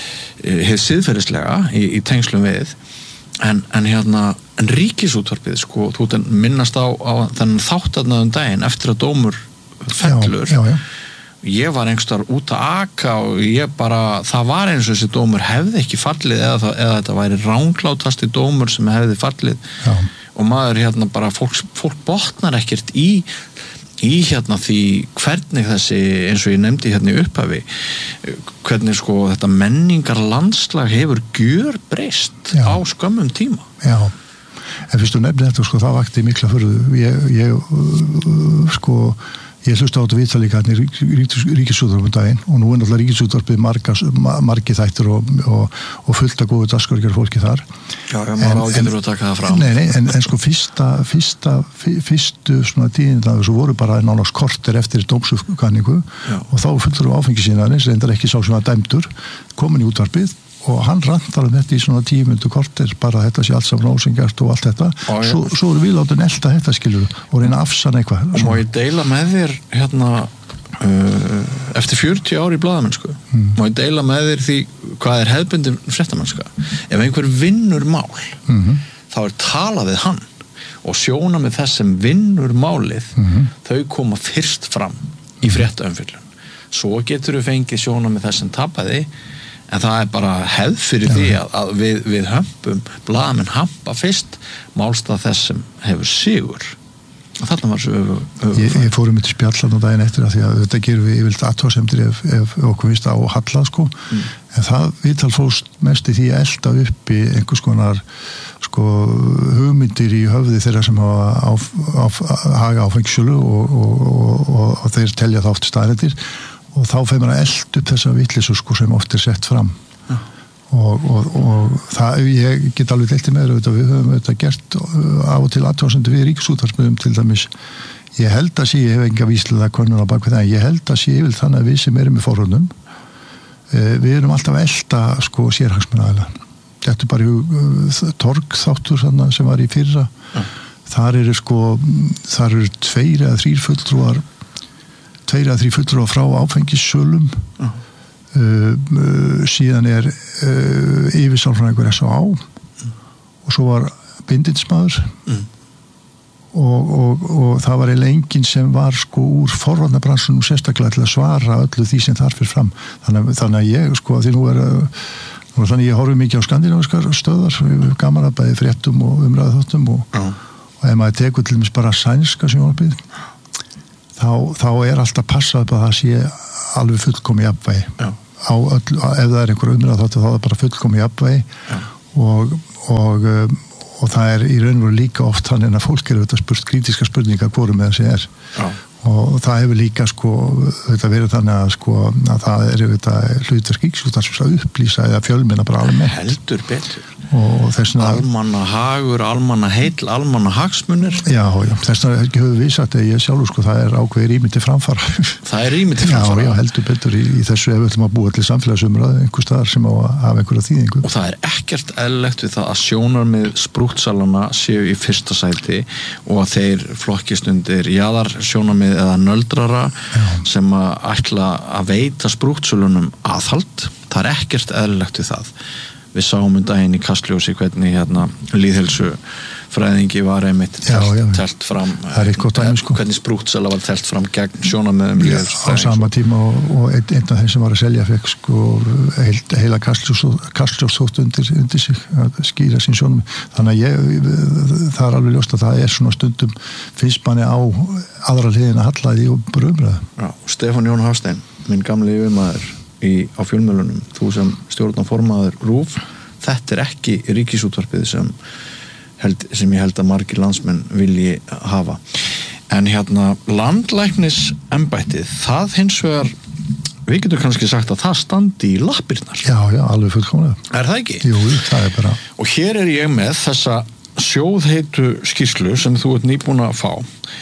hið siðferðislega í, í tengslum við En, en hérna, en ríkisútvarpið sko, þú ert minnast á, á þennan þáttarnaðum daginn eftir að dómur fellur. Já, já, já. Ég var einhverstaðar út að aka og ég bara, það var eins og þessi dómur hefði ekki fallið eða, eða þetta væri ránglátasti dómur sem hefði fallið. Já. Og maður hérna bara, fólk, fólk botnar ekkert í í hérna því hvernig þessi eins og ég nefndi hérna í upphafi hvernig sko þetta menningar landslag hefur gjörbreyst á skömmum tíma. Já, en fyrst þú nefnir þetta sko það vakti mikla furðu ég, ég sko ég hlusta á þetta viðtal líka hérna í ríkisútvarpum daginn og nú er náttúrulega ríkisútvarpið margi þættir og, og, og fullt að góðu dagskrárgerðar fólki þar. Já, já, maður ágætur að taka það fram. Nei, nei, en, en sko fyrsta, fyrsta, fyrstu svona tíðinda þessu voru bara nánast korter eftir dómsúfkanningu og þá fullur á áfengisínaðarins, reyndar ekki sá sem var dæmdur, komin í útvarpið og hann rantar um þetta í svona tíu mínútur korter bara þetta sé allt saman ósengart og allt þetta og svo, svo eru við látið elta þetta skilur og reyna að afsanna eitthvað og má ég deila með þér hérna uh, eftir fjörutíu ár í blaðamennsku mm. má ég deila með þér því hvað er hefðbundin fréttamennska ef einhver vinnur mál mm-hmm. þá er talað við hann og sjóna með þess sem vinnur málið mm-hmm. þau koma fyrst fram í fréttaumfjöllun svo getur við fengið sjóna með þess sem tapaði en það er bara hefð fyrir já, því að, að við, við hömpum, blaðamenn hampa fyrst málstað þess sem hefur sigur og þarna var svo öfu, öfu Ég, ég fórum mitt í spjallan á daginn eftir að því að þetta gerum við yfirleitt athugasemdir ef, ef okkur finnst á halla sko mm. en það viðtal fóst mest í því að elda upp í einhvers konar sko hugmyndir í höfði þeirra sem hafa á, á, á, haga áfengisölu og, og, og, og, og þeir telja þátt staðreyndir og þá feir maður að elda upp þessa vitleysu sko sem oft er sett fram ja. og, og, og það, ég get alveg deltið með þetta, við höfum þetta gert af og til aðtóðsendu við ríkisútvarpsmiðum til dæmis, ég held að sé ég hef enga víslega konun á bakvið það, ég held að sé ég vil þannig að við sem erum í forhörnum við erum alltaf að elda sko sérhagsmunaaðila, þetta er bara uh, torgþáttur sem var í fyrra ja. þar eru sko þar eru tveir eða þrír fulltrúar tveir að þrý fulltrúar frá áfengissölum uh. Uh, uh, síðan er uh, yfirsálfræðingur S A á mm. og svo var bindindismadur mm. og, og, og það var eiginlega enginn sem var sko úr forvarnabransunum sérstaklega til að svara öllu því sem þar fyrir fram þannig, þannig að ég sko því nú er uh, og þannig ég horfi mikið á skandinavískar stöðar, gaman að bæði fréttum og umræðuþáttum og, og ef maður tekur til dæmis bara sænska sjónvarpið þá, þá er alltaf passað upp að það sé alveg fullkomi jafnvægi á öll, ef það er einhver umræðuþáttur þá er það bara fullkomi jafnvægi og, og og það er í raun og veru líka oft þannig að fólk eru þetta spurt krítiska spurninga hvorum með þessi er Já. Og það hefur líka sko þetta verið þannig að sko að það er þetta hlutverk ríkisútvarpsins að upplýsa eða fjölmiðla bara almennt heldur betur og þessna almanna hagur, almanna heill, almanna hagsmunir já, já, þessna höfum við sagt að ég sjálfur sko það er ákveðið rými til framfara það er rými til framfara já, já, heldur betur í, í þessu ef við ætlum að búa til samfélagsumræðu einhver staðar sem á að hafa einhverja þýðingu og það er ekkert eðlilegt við það að sjónarmið sprúttsalana séu í fyrsta sæti og að þeir flokkist undir jaðar sjónarmið eða nöldrara já. Sem að ætla að veita sprúttsölunum aðhald það er ekkert eðlilegt við það við sáum um daginn í Kastljósi hvernig hérna lýðheilsu fræðingi var einmitt telt, já, já, telt fram dæmi, sko. hvernig sprúttsala var telt fram gegn sjónarmiðum á sama tíma og, og einn, einn af þeim sem var að selja fekk sko heil, heila Kastljósþótt undir, undir sig að skýra sín sjónarmið þannig að ég, það er alveg ljóst að það er svona stundum finnst manni á aðra hliðina hallaði og bara umræða Stefán Jón Hafstein, minn gamli yfirmaður Í, á fjölmiðlunum, þú sem stjórnarformaður RÚV, þetta er ekki ríkisútvarpið sem, held, sem ég held að margir landsmenn vilji hafa. En hérna landlæknisembættið, það hins vegar, við getum kannski sagt að það standi í lappirnar. Já, já, alveg fullkomlega. Er það ekki? Jú, það er bara. Og hér er ég með þessa sjóðheitu skýrslu sem þú ert nýbúin að fá.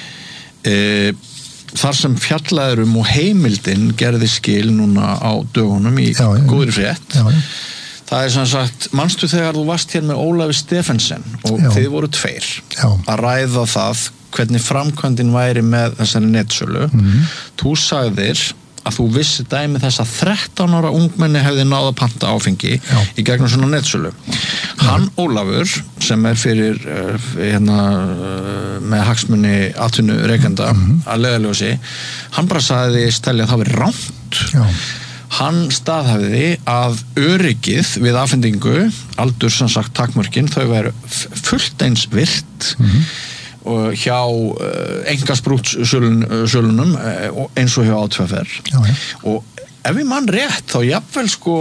E, þar sem fjallaður um og heimildin gerði skil núna á dögunum í já, já, góðri frétt já, já. Það er sem sagt, manstu þegar þú varst hér með Ólafi Stephensen og já. Þið voru tveir já. Að ræða það hvernig framkvæmdin væri með þessari netsölu mm-hmm. Þú sagðir að þú vissi dæmi þess að þrettán ára ungmenni hefði náð að panta áfengi já. Í gegnum svona netsölu hann Ólafur sem er fyrir uh, hérna uh, með hagsmunni atvinnu rekenda mm-hmm. að leiðaljósi hann bara sagði stelja að það veri rangt já. Hann staðhæfði að öryggið við afhendingu aldur sem sagt takmörkin þau væru fullt eins virt mm-hmm. og hjá uh, engasprúttsölunum uh, eins og hjá átvefer og ef við mann rétt þá jafnvel sko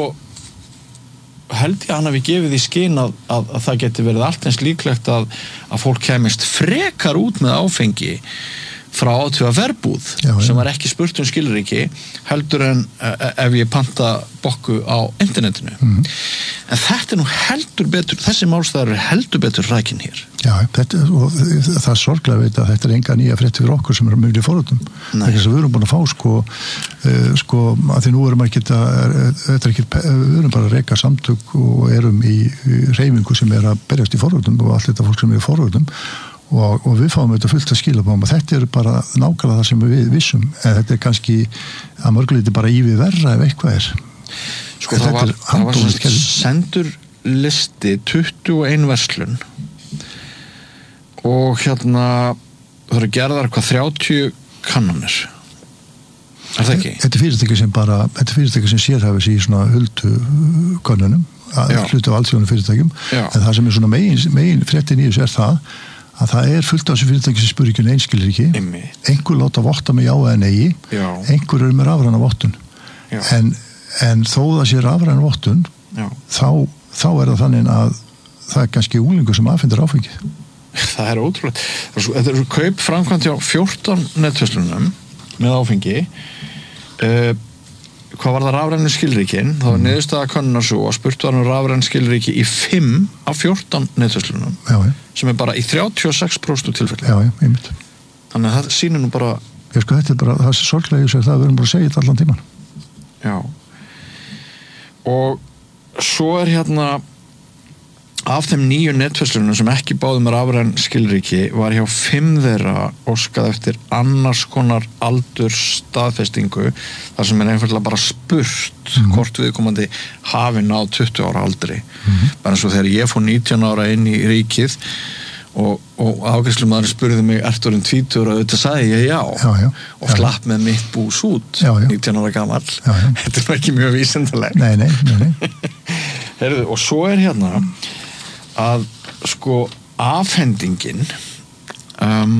held ég að hann hafi gefið í skyn að, að, að það geti verið allt eins líklegt að, að fólk kemist frekar út með áfengi frá átveferbúð sem var ekki spurt um skilríki heldur en uh, ef ég panta bokku á internetinu mm. en þetta er nú heldur betur þessi málstæður er heldur betur rækin hér Já, þetta, og það er sorglega veit að þetta er enga nýja frétt fyrir okkur sem er mjög í forröldum þess að við erum búin að fá sko, uh, sko að því nú erum ekki þetta er ekki, við erum bara að reka samtök og erum í, í reyfingu sem er að berjast í forröldum og allt þetta fólk sem er í forröldum Og, og við fáum þetta fullt að skila báum og þetta er bara nákvæmlega það sem við vissum en þetta er kannski að mörguleiti bara ívið verra ef eitthvað er sko það var, það var svona sendur listi tuttugu og ein verslun og hérna það eru gerðar hvað þrjátíu kannanir er það ekki? Þetta er fyrirtæki sem bara þetta er fyrirtæki sem sérhæfis í svona huldu kannunum hluti af alþjóðnum fyrirtækjum Já. En það sem er svona megin, megin fréttin í þessu er það að það er fullt af þessu fyrirtæki sem spyrir ekki en einskilir ekki einhver láta votta með já eða nei já. Einhver er með rafræna vottun en, en þó það sé rafræna vottun þá, þá er það þannig að það er kannski unglingur sem aðfindir áfengi það er ótrúlega þetta er kaup framkvæmt hjá fjórtán netverslunum með áfengi uh, hvað var það rafrænu skilríkin þá var niðurstaða kannunar svo að spurt var um rafrænu skilríki í fimm af fjórtán netverslunum sem er bara í þrjátíu og sex prósent tilfelli já, já, einmitt þannig að það sýnir nú bara ég sko þetta er bara, það er sorglega það við erum bara að segja þetta allan tíman já og svo er hérna af þeim nýju netverslunum sem ekki báðu með rafræn skilríki var hjá fimm þeirra óskað eftir annars konar aldurs staðfestingu þar sem er einfallega bara spurt mm-hmm. hvort viðkomandi hafi náð tuttugu ára aldri mm-hmm. bara eins og þegar ég fór nítján ára inn í ríkið og, og afgreiðslumaður spurði mig ertu orðinn tvítugur og þetta sagði ég já, já, já. og slapp með mitt bús út já, já. nítján ára gamall já, já. þetta er ekki mjög vísindalegt nei, nei, nei, nei. Heyrðu, og svo er hérna að sko afhendingin um,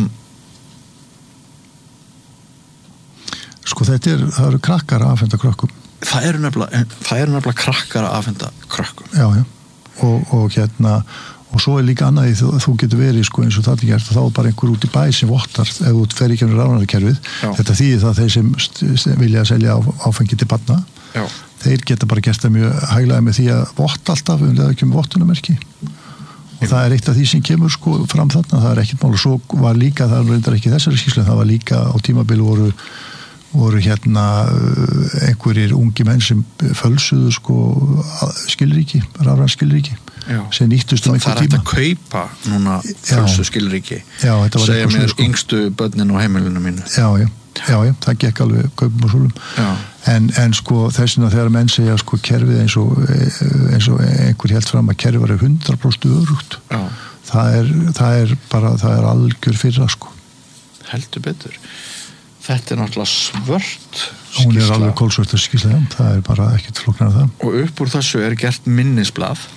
sko þetta er, það eru krakkar að afhenda krökkum. Það eru nefnilega, það eru nefnilega krakkar að afhenda krökkum. Já, já, og, og hérna og svo er líka annað í þú, þú getur verið sko eins og það er gert og þá er bara einhver út í bæ sem vottar ef þú fer ekki um rafnarkerfið. Þetta þýðir það þeir sem, sem vilja selja á, áfengi til barna. Já. Þeir geta bara gert það mjög hæglega með því að votta alltaf um leið ekki um vottunamerki. Og það er eitt af því sem kemur sko fram þarna, það er ekkert mál og svo var líka, það reyndar ekki þessari skýrslu, það var líka á tímabili voru voru hérna einhverjir ungi menn sem fölsuðu sko skilríki, rafræn skilríki sem nýttust um einhver tíma. Það er hægt að kaupa núna fölsu skilríki segja mér sko. yngstu börnin og heimilinu mínu. Já, já, já, já, það gekk alveg kaupum og svolum. En, en sko þessina þegar menn segja sko kerfið eins og, eins og einhver held fram að kerfið var hundrað prósent örugt. Það er, það er bara, það er algjör fyrra sko. Heldur betur. Þetta er náttúrulega svört skýrsla. Hún er alveg kólsvört skýrsla, já. Það er bara ekkert flóknar af það. Og upp úr þessu er gert minnisblað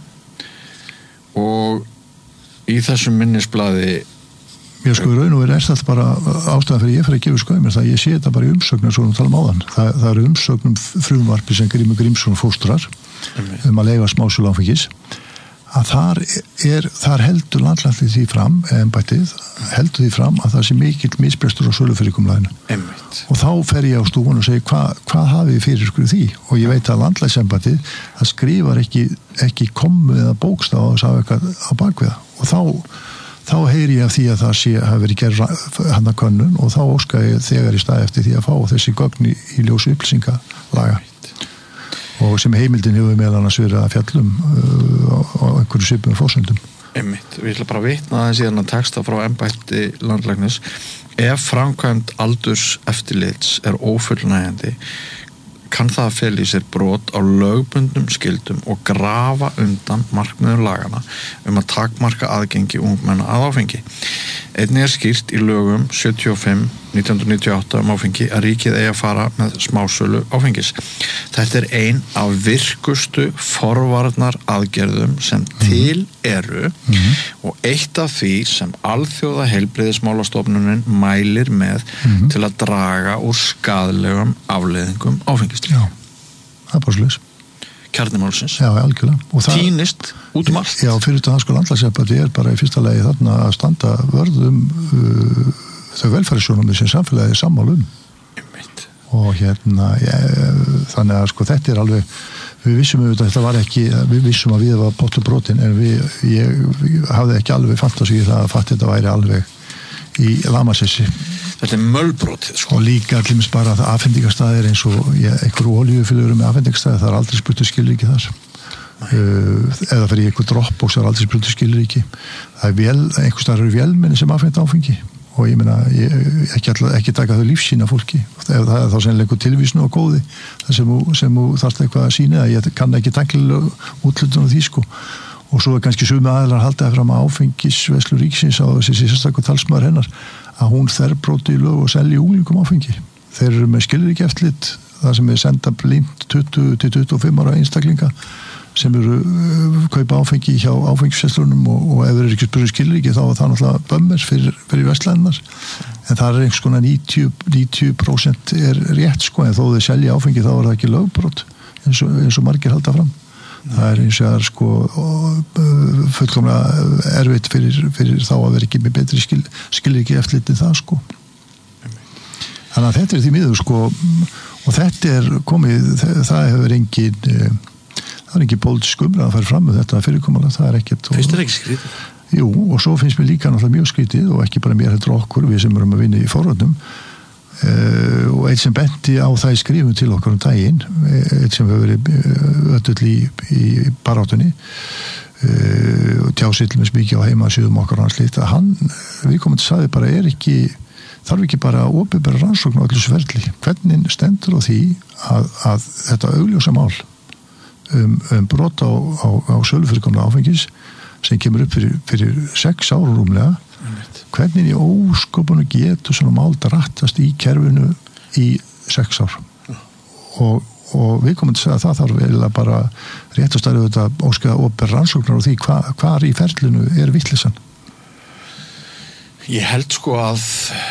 og í þessum minnisblaði Ég sko í raun og verið er þetta bara ástæðan fyrir ég fyrir að gefa skoðumir það ég sé þetta bara í umsögnum svo við tala um áðan. Það, það eru umsögnum frumvarpi sem Grímur Grímsson fóstrar um að leyfa smásölu áfengis að þar, er, þar heldur landlæknir því fram, embættið heldur því fram að það sé mikill misbrestur á sölufyrirkomulaginu. Og þá fer ég á stúfun og segi hva, hvað hafið þið fyrir ykkur því? Og ég veit að landlæknisembættið það skrifar ekki, ekki kommu eða bókstaf á þess að hafa eitthvað á bakviða. Og þá, þá heyri ég af því að það sé hafi verið gerð handa könnun og þá óska ég þegar í stað eftir því að fá þessi gögn í, í ljósi upplýsingalaga. Og sem heimildin hefur meðal annars verið að fjallum uh, á einhverju svipum fórsöndum. Einmitt, við ætlum bara að vitna aðeins í þennan texta frá embætti landlæknis. Ef framkvæmd aldurs eftirlits er ófullnægjandi kann það að fela í sér brot á lögbundnum skildum og grafa undan markmiðum lagana um að takmarka aðgengi ungmenna að áfengi. Einnig er skýrt í lögum sjötíu og fimm nítján hundruð níutíu og átta um áfengi að ríkið eigi að fara með smásölu áfengis. Þetta er ein af virkustu forvarnar aðgerðum sem til eru mm-hmm. og eitt af því sem alþjóða heilbrigðismálastofnunin mælir með mm-hmm. til að draga úr skaðlegum afleiðingum áfengis. Já, það er bara slús. Kjarnimálsins. Já, algjörlega. Og það týnist út um allt. Já, fyrir þetta hans sko landlæknisembættið er bara í fyrsta lagi þarna að standa vörðum uh, þau velferðissjónum sem samfélagið er sammála um. Og hérna, ég, þannig að sko þetta er alveg, við vissum auðvitað, þetta var ekki, við vissum að við var pottu brotin, en við, ég, ég hafði ekki alveg fantasíu það að fatt þetta væri alveg í lamasessi. Þetta er mölbrotið sko. Og líka allir bara að afhendingarstaðir eins og ég, einhverju olíufylgur með afhendingarstaðir, það er aldrei spurtu skilríki þar. Uh, eða fyrir einhver droppbóks, það er aldrei spurtu skilríki. Það er vel, einhver staðar eru vélmenni sem afhenda áfengi. Og ég meina, ég, ekki, all, ekki taka þau lífsýna fólki ef það er þá sennilega einhver tilvísnu og góði það sem þú þarft eitthvað að sína ég kann ekki tæknilega útlutun á því sko og svo er kannski sumi aðlar haldaði fram að áfengisveislu ríkisins á þessi sérstaklega talsmaður hennar að hún þverbróti í lög og selji unglingum áfengi þeir eru með skilríki eftirlit það sem er senda blind tuttugu til tuttugu og fimm ára einstaklinga sem eru uh, kaupa áfengi hjá áfengisveslunum og, og ef þeir eru ekki spyrur skilríki þá er það náttúrulega bömmers fyrir, fyrir vestlæðinar en það er einhvers konar níutíu prósent er rétt sko en þó þeir selja áfengi þá er það ekki lögbrot eins og, eins og margir halda fram Nei. Það er eins og það er sko uh, fullkomlega erfitt fyrir, fyrir þá að vera ekki með betri skil, skilríki eftirliti það sko þannig að þetta er því miður sko og þetta er komið það hefur engin uh, það er ekki pólitísk umræða að fara fram með þetta fyrirkomulag, það er ekkert Finnst þér ekki skrítið? Jú, og svo finnst mér líka náttúrulega mjög skrítið og ekki bara mér heldur okkur, við sem erum að vinna í forvörnum uh, og eitt sem benti á það í skrifum til okkur um daginn eitt sem hefur verið öll í, í baráttunni uh, og tjásið til með mikið á heimasíðum okkar og hans lít að hann, við komum til að sagði bara er ekki, þarf ekki bara að opinbera rannsókn á öllu sverli hvernig stendur á því að, að þetta augljósa mál um, um brot á, á, á sölufyrirkomna áfengis sem kemur upp fyrir, fyrir sex ára rúmlega hvernig í ósköpunum getur svona mál drattast í kerfinu í sex ár og, og við komum til að segja að það þarf eiginlega bara rétt að stæða þetta óskæða opinber rannsóknar og því hva, hvar í ferlinu er vitleysan? Ég held sko að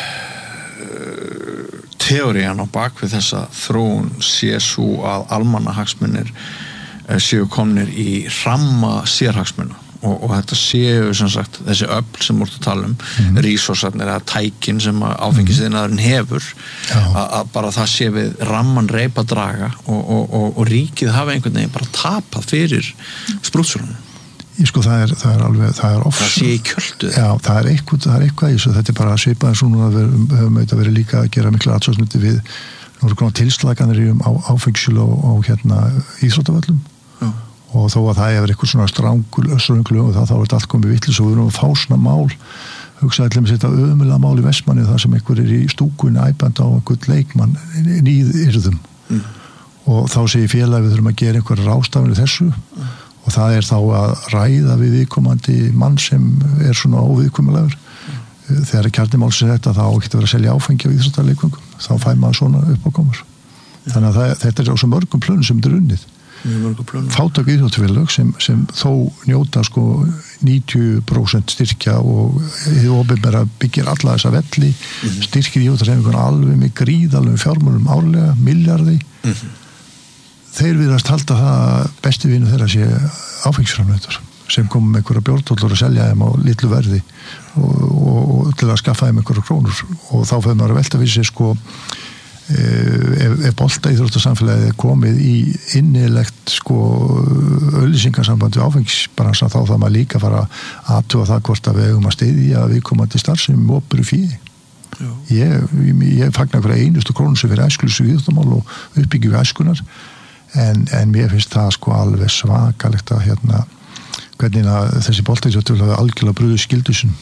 uh, teórían á bakvið þessa þróun sé svo að almannahagsmunir uh, séu komnir í ramma sérhagsmuna og, og þetta séu sem sagt þessi öfl sem voru að tala um mm. rísósarnir eða tækin sem áfengisðinaðurinn hefur að bara það sé við ramman reipa draga og, og, og, og ríkið hafa einhvern veginn bara tapað fyrir sprútsulunum. Ég sko það er, það er alveg, það er oft það sé í kjöldu. Já, það er eitthvað, það er eitthvað í þessu, þetta er bara svipað eins og núna við höfum auðvitað verið líka að gera mikla aðsóknundi við nú eru konar tilslaganir um á, áfengisölu og, og hérna íþróttavöllum og þó að það hefur eitthvað svona strángul össrönglu og það þá er þetta allt komið vitlis og við erum að fá svona mál hugsaði allir með þetta ömulega mál í Vestmanni þar sem einhver er í stúkunni æpandi á einhvern leikmann nýðyrðum mm. og þá segir félagi við þurfum að gera einhver ráðstafanir þessu mm. og það er þá að ræða við viðkomandi mann sem er svona óviðkomulegur mm. þegar kjarni málsins er þetta þá getur verið að selja áfengi á íþróttaleikvöngum þá fæ maður svona upp á komur mm. þannig að það, þetta er á svo mörgum plönum sem þetta er unnið fátök íþróttafélög sem, sem þó njóta sko níutíu prósent styrkja og hið opinbera byggir alla þessa velli mm-hmm. styrkir íþróttahreyfinguna alveg með gríðalum fjármunum árlega, milljarði mm-hmm. þeir viðrast halda það besti vinu þeirra sé áfengisframleiðendur sem kom með einhverja bjórntóllur að selja þeim á litlu verði og, og, og til að skaffa þeim einhverja krónur og þá fyrir maður að velta við sér sko ef, ef bolta íþróttasamfélagið er komið í innilegt sko auglýsingasamband við áfengisbransan þá það maður líka fara að athuga það hvort að við eigum að styðja viðkomandi starfsemi með opinberu fé. Ég, ég, ég fagna hverja einustu krónu sem fyrir æskulísu íþróttamál og uppbyggjum við æskunar en, en mér finnst það sko alveg svakalegt að hérna hvernig að þessi bolta íþróttafélagið algjörlega brugðu skyldusin.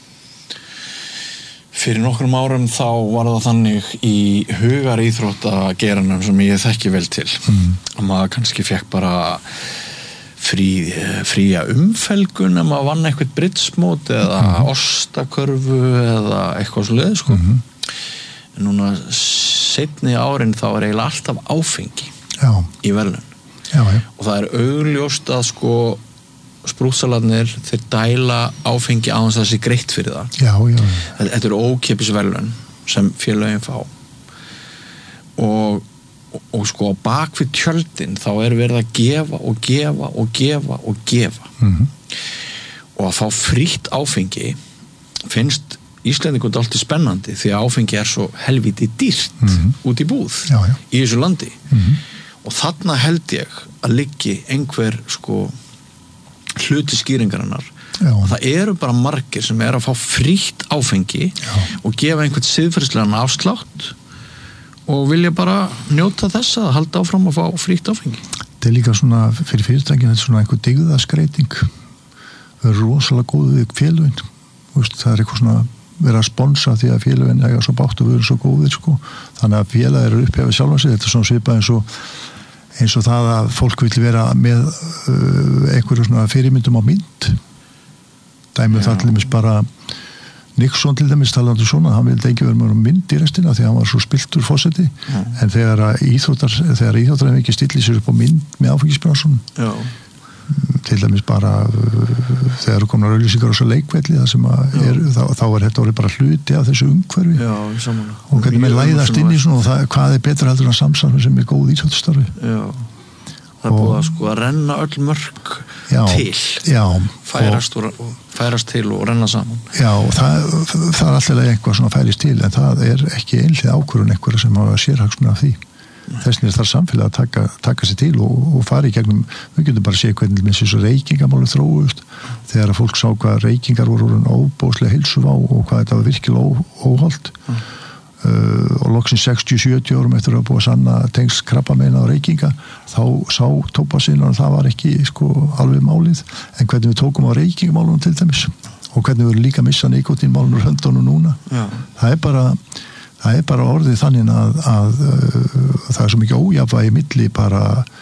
Fyrir nokkrum árum þá var það þannig í hugar íþróttageranum sem ég þekki vel til mm. að maður kannski fekk bara frí, fría umfelgun ef maður vann eitthvað britsmót eða mm. ostakörfu eða eitthvað svoleið sko. Mm. En núna seinni árin þá er eiginlega alltaf áfengi já. Í verðlaun já, já. Og það er augljóst að sko sprútsalarnir þeir dæla áfengi á þess að það sé greitt fyrir það já, já, já. Þetta eru ókeypis verðlaun sem félögin fá og, og, og sko á bakvið tjöldin þá er verið að gefa og gefa og gefa og gefa mm-hmm. og að fá frítt áfengi finnst Íslendingum alltaf spennandi því að áfengi er svo helviti dýrt mm-hmm. út í búð já, já. Í þessu landi mm-hmm. og þarna held ég að liggi einhver sko hluti skýringarinnar og það eru bara margir sem er að fá frítt áfengi já. Og gefa einhvern siðferðislegan afslátt og vilja bara njóta þess að halda áfram að fá frítt áfengi. Þetta er líka svona fyrir fyrirtækin þetta er svona einhver dygðaskreiting það er rosalega góð við félögin það er eitthvað svona verið að sponsa því að félögin eiga svo bátt og við erum svo góðir sko þannig að félagir eru uppi af sjálfa sig þetta er svona svipað eins og eins og það að fólk vil vera með uh, einhverju svona fyrirmyndum á mynd dæmið það til dæmis bara Nixon til dæmis talandi svona hann vildi ekki vera með mynd í restina því að hann var svo spiltur fósetti en þegar íþróttar þegar íþróttar hefði ekki stilli sér upp á mynd með áfengisbransun til dæmis bara uh, þegar komnar auglýsingar á svo leikvelli það sem að er, þá, þá er þetta orðið bara hluti af þessu umhverfi já, og hvernig með læðast inn í svona og það, hvað er betra heldur en samstarfi sem er góð íþróttastarfi já það er búið að sko að renna öll mörk já, til já, færast, og, og, færast til og renna saman já og það, það er alltaf eitthvað svona fælist til en það er ekki einhlið ákvörðun einhverja sem hafa sérhagsmuna af því þessni er þar samfélag að taka, taka sér til og, og fara í gegnum, við getum bara að sé hvernig með þessu reykingamálu þróust þegar að fólk sá hvað reykingar voru óbóðslega heilsuvá og hvað þetta var virkilega ó, óholt mm. uh, og loksins sextíu til sjötíu árum eftir að búa að sanna tengst krabbameina á reykinga þá sá tóbakinn og það var ekki sko alveg málið en hvernig við tókum á reykingamálunum til dæmis og hvernig við erum líka að missa nikotínmálunum úr höndunum núna Já. Það er bara Það er bara orðið þannig að, að, að það er svo mikið ójafnvægi milli bara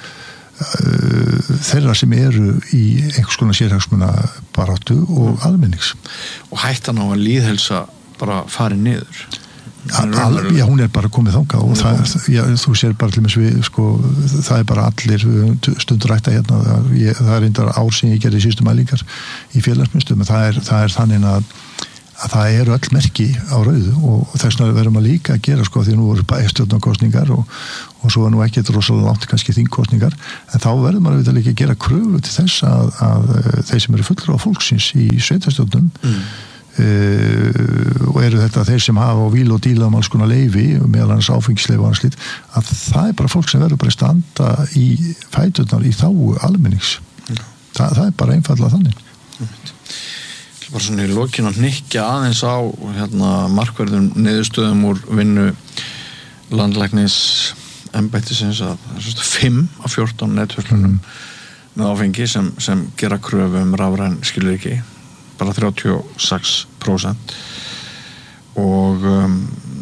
uh, þeirra sem eru í einhvers konar sérhagsmuna baráttu og almennings. Og hættan á að lýðhelsa bara farið niður. Al, já, hún er bara komið þangað og það, já, þú sér bara til við, sko, það er bara allir stundur rækta hérna, það, ég, það er einnig ár sem ég gerði síðustu mælingar í félagsmyndstum, það er, það er þannig að, að það eru öll merki á rauðu og þess vegna verðum að líka að gera sko því nú voru bæjarstjórnarkosningar og, og svo er nú ekki rosalega langt kannski þingkosningar, en þá verðum að við líka að gera kröfu til þess að, að þeir sem eru fullur á fólksins í sveitarstjórnum mm. Uh, og eru þetta þeir sem hafa á víl og díla um alls konar leyfi meðal hans áfengisleifi og annars lít að það er bara fólk sem verður bara standa í fæturnar í þágu almennings mm. Þa, það er bara einfallega þannig mm. Bara svona í lokin að hnykkja aðeins á hérna, markverðum niðurstöðum úr vinnu landlæknis embættisins að það er fimm af fjórtán netthöllunum mm. með áfengi sem, sem gera kröfu um rafræn skilríki bara þrjátíu og sex prósent og um,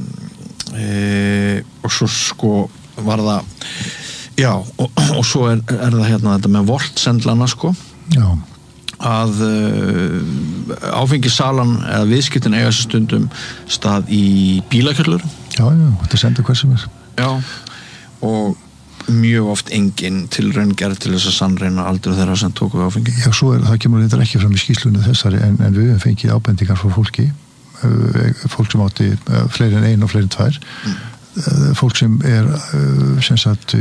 e, og svo sko var það já og, og svo er, er það hérna þetta með voltsendlana sko já. að uh, áfengisalan eða viðskiptin eiga þessu stundum stað í bílakjöllur já já, þetta sendur hvað sem er já og mjög oft engin tilraun gerð til þess að sannreina aldur þeirra sem tóku áfengi. Já, svo er, það kemur þetta ekki fram í skýrslunni þessari en, en við hefum fengið ábendingar frá fólki fólk sem átti fleiri en ein og fleiri en tvær mm. fólk sem er sem sagt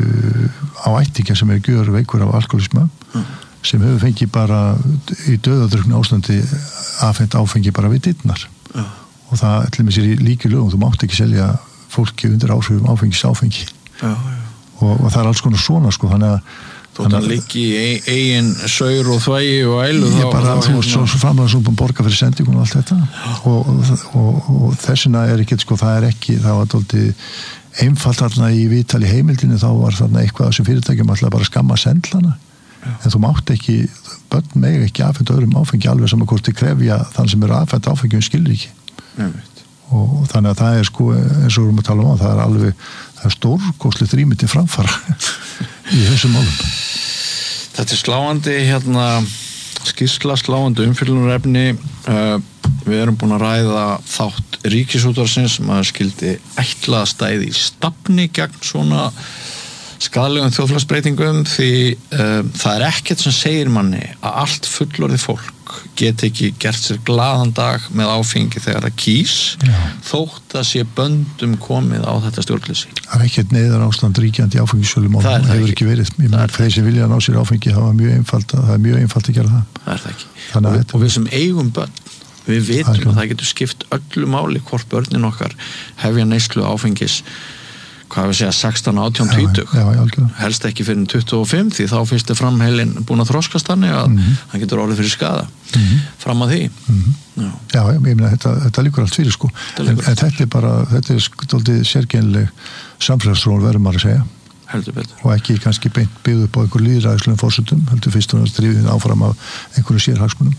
á ættingja sem er gjör veikur af alkoholisma mm. sem hefur fengið bara í dauðadruknu ástandi afhent áfengi bara við dyrnar mm. og það ætlum við sér í líki lögum þú mátt ekki selja fólki undir áhrifum áfengis áfengi já, já Og, og það er alls konar svona sko þannig að þótt að liggi í eigin saur og þvægi og ælu ég bara þú veist svo framlega svo búin að borga fyrir sendingun og allt þetta og, og, og, og þessina er ekki sko það er ekki það var dálítið einfalt þarna í viðtali heimildinu þá var þarna eitthvað sem fyrirtækjum alltaf bara skamma sendlana Já. En þú mátt ekki börn meg ekki afhenda öðrum áfengi alveg saman hvort þið krefja þann sem eru afhenda áfengi um skilríki og þannig að það er sko eins og við erum að tala um að það er alveg það er stórkostlegt rými til framfara í þessum málum Þetta er sláandi hérna skýrsla sláandi umfyllunarefni uh, við erum búin að ræða þátt Ríkisútvarpsins sem að skildi ætla að stæði í stafni gegn svona skaðlegum þjóðfélagsbreytingum því uh, það er ekkert sem segir manni að allt fullorðið fólk get ekki gert sér glaðan dag með áfengi þegar það kýs Já. Þótt að sé böndum komið á þetta stjórnleysi. Það er ekkert neyðar ástand ríkjandi áfengisölum og það hefur ekki verið. Ég meina þeir sem vilja ná sér áfengi það var mjög einfalt að, það er mjög einfalt að gera það. Það er það ekki. Og, og við sem eigum börn, við vitum að, að það getur skipt öllu máli hvort börnin okkar hefja neyslu áfengis hvað við segja sextán, átján, tvítugt helst ekki fyrir tuttugu og fimm því þá fyrst er framheilin búin að þroskast þannig að mm-hmm. hann getur orðið fyrir skaða mm-hmm. fram að því mm-hmm. Já, Já ég meina þetta, þetta líkur allt fyrir sko en, en þetta er bara, þetta er stoltið sérkennileg samfélagsþróun verður maður að segja heldur betur og ekki kannski beint byggð upp á einhver lýðræðislegum forsendum heldur fyrst og náttúrulega drifið áfram af einhverju sérhagsmunum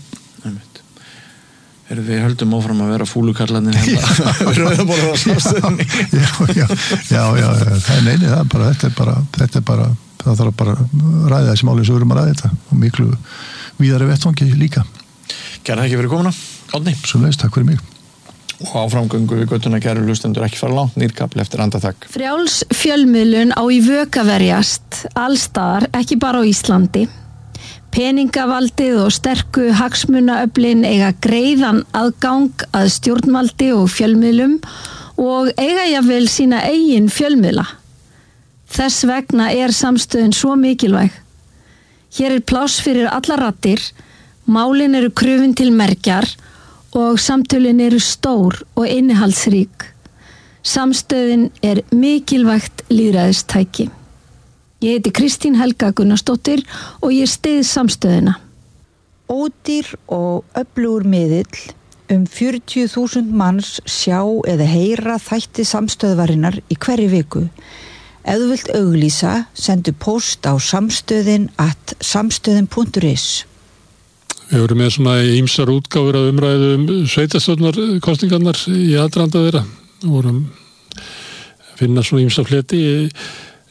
Erum við höldum áfram að vera fúlukarlarnir hérna við rauðum bara á samstöðinni já, já, já, já, það er neini það er bara, þetta er bara, þetta er bara það þarf bara að ræða þessi máli sem við erum að ræða þetta og miklu víðari vettvangi líka Kæra þakki fyrir komuna, Árni Svo leist, takk fyrir mig og áframgöngu við göttuna kæru hlustendur ekki fara langt nýrkapli eftir andartak Frjáls fjölmiðlun á í vök að verjast allstaðar, ekki bara á Íslandi Peningavaldið og sterku hagsmunaöflin eiga greiðan aðgang að stjórnvaldi og fjölmiðlum og eiga jafnvel sína eigin fjölmiðla. Þess vegna er samstöðin svo mikilvæg. Hér er pláss fyrir alla raddir, málin eru krufin til merkjar og samtölin eru stór og innihaldsrík. Samstöðin er mikilvægt lýðræðistæki. Ég heiti Kristín Helga Gunnarsdóttir og ég styð samstöðina. Ódýr og öflugur miðill um fjörutíu þúsund manns sjá eða heyra þætti samstöðvarinnar í hverju viku. Ef þú vilt auglýsa, sendu post á samstöðin at samstöðin punktur is. Við vorum með svona ýmsar útgáfur af umræðu um sveitarstjórnarkosningarnar í aðdraganda þeirra. Við vorum að finna svona ýmsa fleti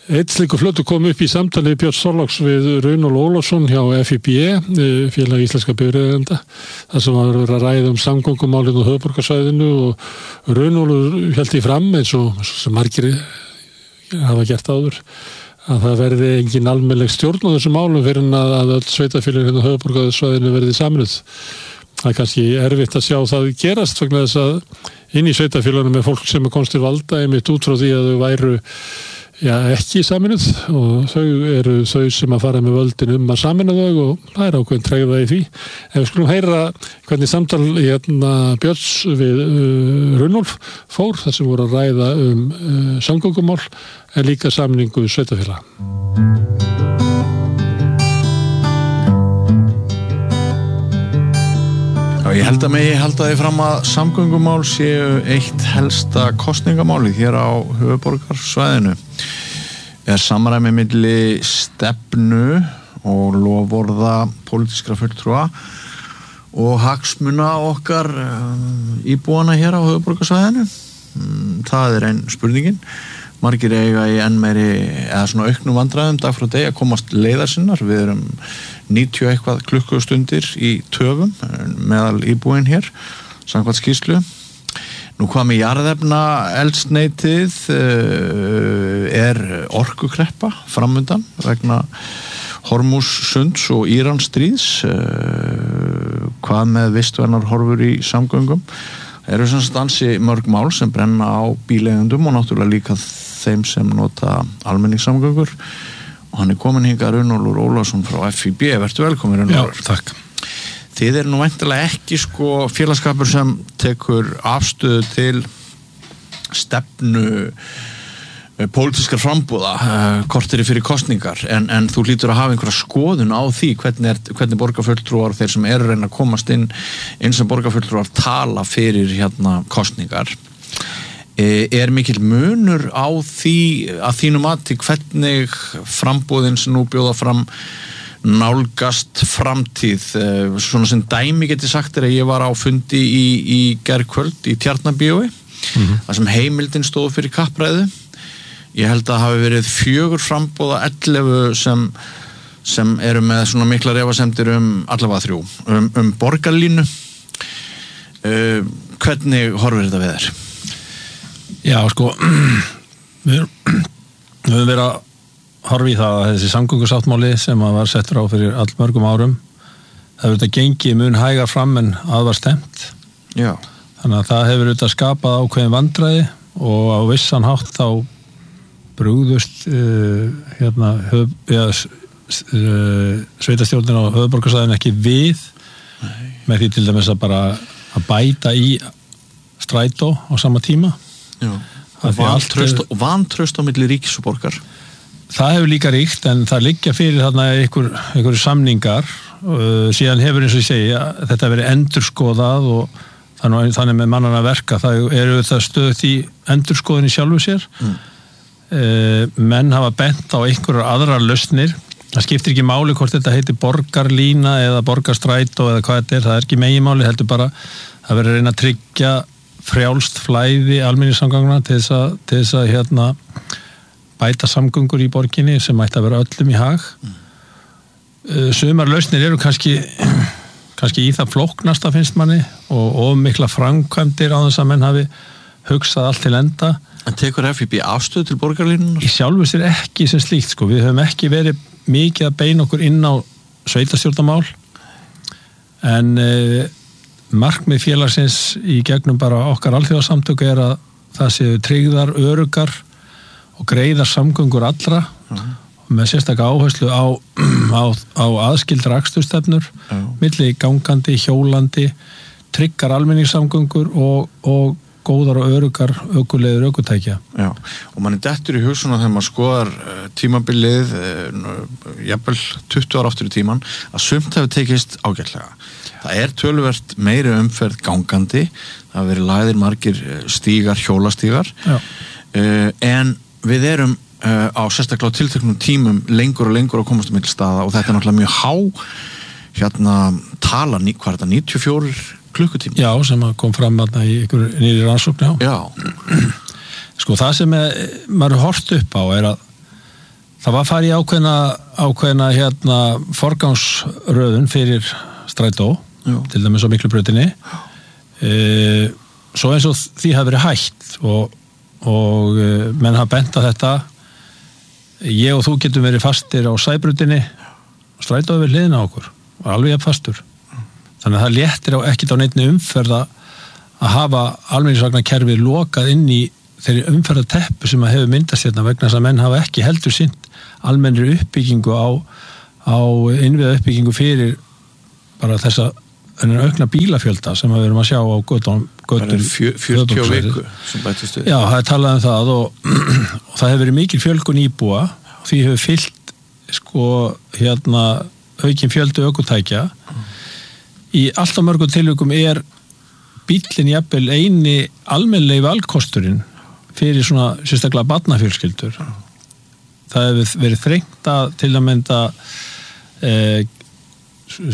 Eitt slíkur flötu kom upp í samtalið Björn Þorláks við Runólf Ólafsson hjá F I B E, félag íslenska bifreiðeigenda, þar sem var verið að ræða um samgöngumálin á höfuðborgarsvæðinu og Runólfur hélt í fram eins og sem margir hafa gert áður að það verði engin almennileg stjórn á þessum málum fyrir en að, að öll sveitafélög hérna á höfuðborgarsvæðinu verði sameinuð. Það er kannski erfitt að sjá það gerast vegna þess að inn í sveitafélögunum er fólk sem er komst til valda einmitt út frá því að þau væru Já, ekki saminuð og þau eru þau sem að fara með völdin um að samina þau og það er ákveðin tregða í því. En við skulum heyra hvernig samtal hérna Björns við uh, Runólf fór þar sem voru að ræða um uh, samgöngumál en líka samningu sveitafélaga. Já, ég held að mig halda því fram að samgöngumál séu eitt helsta kosningamáli hér á höfuðborgarsvæðinu. Er samræmi milli stefnu og loforða pólitískra fulltrúa og hagsmuna okkar íbúana hér á höfuðborgarsvæðinu. Það er ein spurningin. Margir eiga í enn meiri eða svona auknum vandræðum dag frá degi að komast leiðar sinnar. Við erum níutíu eitthvað klukkustundir í töfum meðal íbúin hér, samkvæmt skýrslu. Nú hvað með jarðefna eldsneytið uh, er orkukreppa framundan vegna Hormússunds og Íransstríðs. Uh, hvað með vistvænar horfur í samgöngum? Það eru sem stansi mörg mál sem brenna á bíleigendum og náttúrulega líka þeim sem nota almenningssamgöngur. Og hann er komin hingað Runólfur Ólafsson frá F I B. Vertu velkomin, Runólfur. Já, takk. Þið er nú væntanlega ekki sko félagskapur sem tekur afstöðu til stefnu pólitískar frambúða uh, korteri fyrir kosningar en, en þú hlýtur að hafa einhverja skoðun á því hvernig, er, hvernig borgarfulltrúar þeir sem eru að reyna að komast inn inn sem borgarfulltrúar tala fyrir hérna kosningar. Er mikil munur á því að þínu mati hvernig frambúðin sem nú bjóða fram nálgast framtíð? Svona sem dæmi geti sagt er að ég var á fundi í, í gærkvöld í Tjarnarbíói mm-hmm. þar sem heimildin stóð fyrir kappræðu. Ég held að hafi verið fjögur frambúða ellefu sem, sem eru með svona mikla efasemdir um allavega þrjú um, um borgarlínu. Uh, hvernig horfir þetta við þér? Já, sko við höfum verið að horfa í það að þessi samgöngusáttmáli sem að var settur á fyrir allmörgum árum það hefur þetta gengið mun hægar fram en að var stemt. Já. Þannig að það hefur þetta skapað ákveðin vandræði og á vissan hátt þá brugðust uh, hérna höf, ja, uh, sveitastjórnin á höfuðborgarsvæðinu ekki við Nei. Með því til dæmis að bara að bæta í strætó á sama tíma. Já. Og vantraust, og vantraust á milli ríkis og borgar. Það hefur líka ríkt en það liggja fyrir þarna einhver, einhver samningar uh, síðan hefur eins og ég segja þetta verið endurskoðað og þannig, þannig með mannana verka það eru það stöðt í endurskoðinni sjálfu sér mm. uh, menn hafa bent á einhverjar aðrar lausnir. Það skiptir ekki máli hvort þetta heitir borgarlína eða borgarstrætó eða hvað þetta er, það er ekki meginmáli heldur bara að vera að reyna að tryggja frjálst flæði almenningssamgangna til þess að, til þess að hérna, bæta samgöngur í borginni sem ætti að vera öllum í hag. Mm. Sumar lausnir eru kannski, kannski í það flóknasta finnst manni og of mikla framkvæmdir á þess að menn hafi hugsað allt til enda. En tekur F I B afstöð til borgarlínunar? Í sjálfu sér ekki sem slíkt sko. Við höfum ekki verið mikið að beina okkur inn á sveitastjórnarmál en e, markmið félagsins í gegnum bara okkar alþjóðasamtök er að það séu tryggðar, öruggar og greiðar samgöngur allra mm. með sérstaka áherslu á, á, á aðskildar akstursstefnur mm. milli gangandi, hjólandi tryggar almenningssamgöngur og, og góðar og öruggar ökuleiður ökutækja. Já, og mann er dettur í hugsun þegar maður skoðar uh, tímabilið uh, jafnvel tuttugu ára aftur í tíman að sumt hefur tekist ágætlega. Það er töluvert meiri umferð gangandi, það hafa verið lagðir margir stígar, hjólastígar uh, en við erum uh, á sérstaklega á tilteknum tímum lengur og lengur að komast um milli staða og þetta er náttúrulega mjög há hérna tala, hvað er þetta, níutíu og fjórir klukkutíma? Já, sem kom fram aðna í einhver nýri rannsókn, já. Já. Sko það sem er, maður hort upp á er að það var farið í ákveðna, ákveðna hérna, forgangsröðun fyrir strætó, Já. Til dæmis á Miklubrautinni. E, svo eins og því hafi verið hætt og, og menn hafa bent á þetta. Ég og þú getum verið fastir á Sæbrautinni, strætó við hliðina á okkur, og alveg jafn fastur. Þannig að það léttir á ekkert á neinni umferða að hafa almenningsvagnarkerfið lokað inn í þeirri umferðarteppu sem að hefur myndast hérna vegna þess að menn hafa ekki heldur sinnt almennri uppbyggingu á, á innviða uppbyggingu fyrir bara þessa aukna bílafjölda sem við erum að sjá á göttum fjörutíu viku sem bætist við. Já, það er talað um það og, og það hefur verið mikil fjölgun íbúa og því hefur fyllt sko hérna aukin fjöldu ökutækja. Í alltaf mörgum tilvikum er bíllinn jafnvel eini almennlegi valkosturinn fyrir svona sérstaklega barnafjölskyldur. Það hefur verið þrengt að til að mynda eh,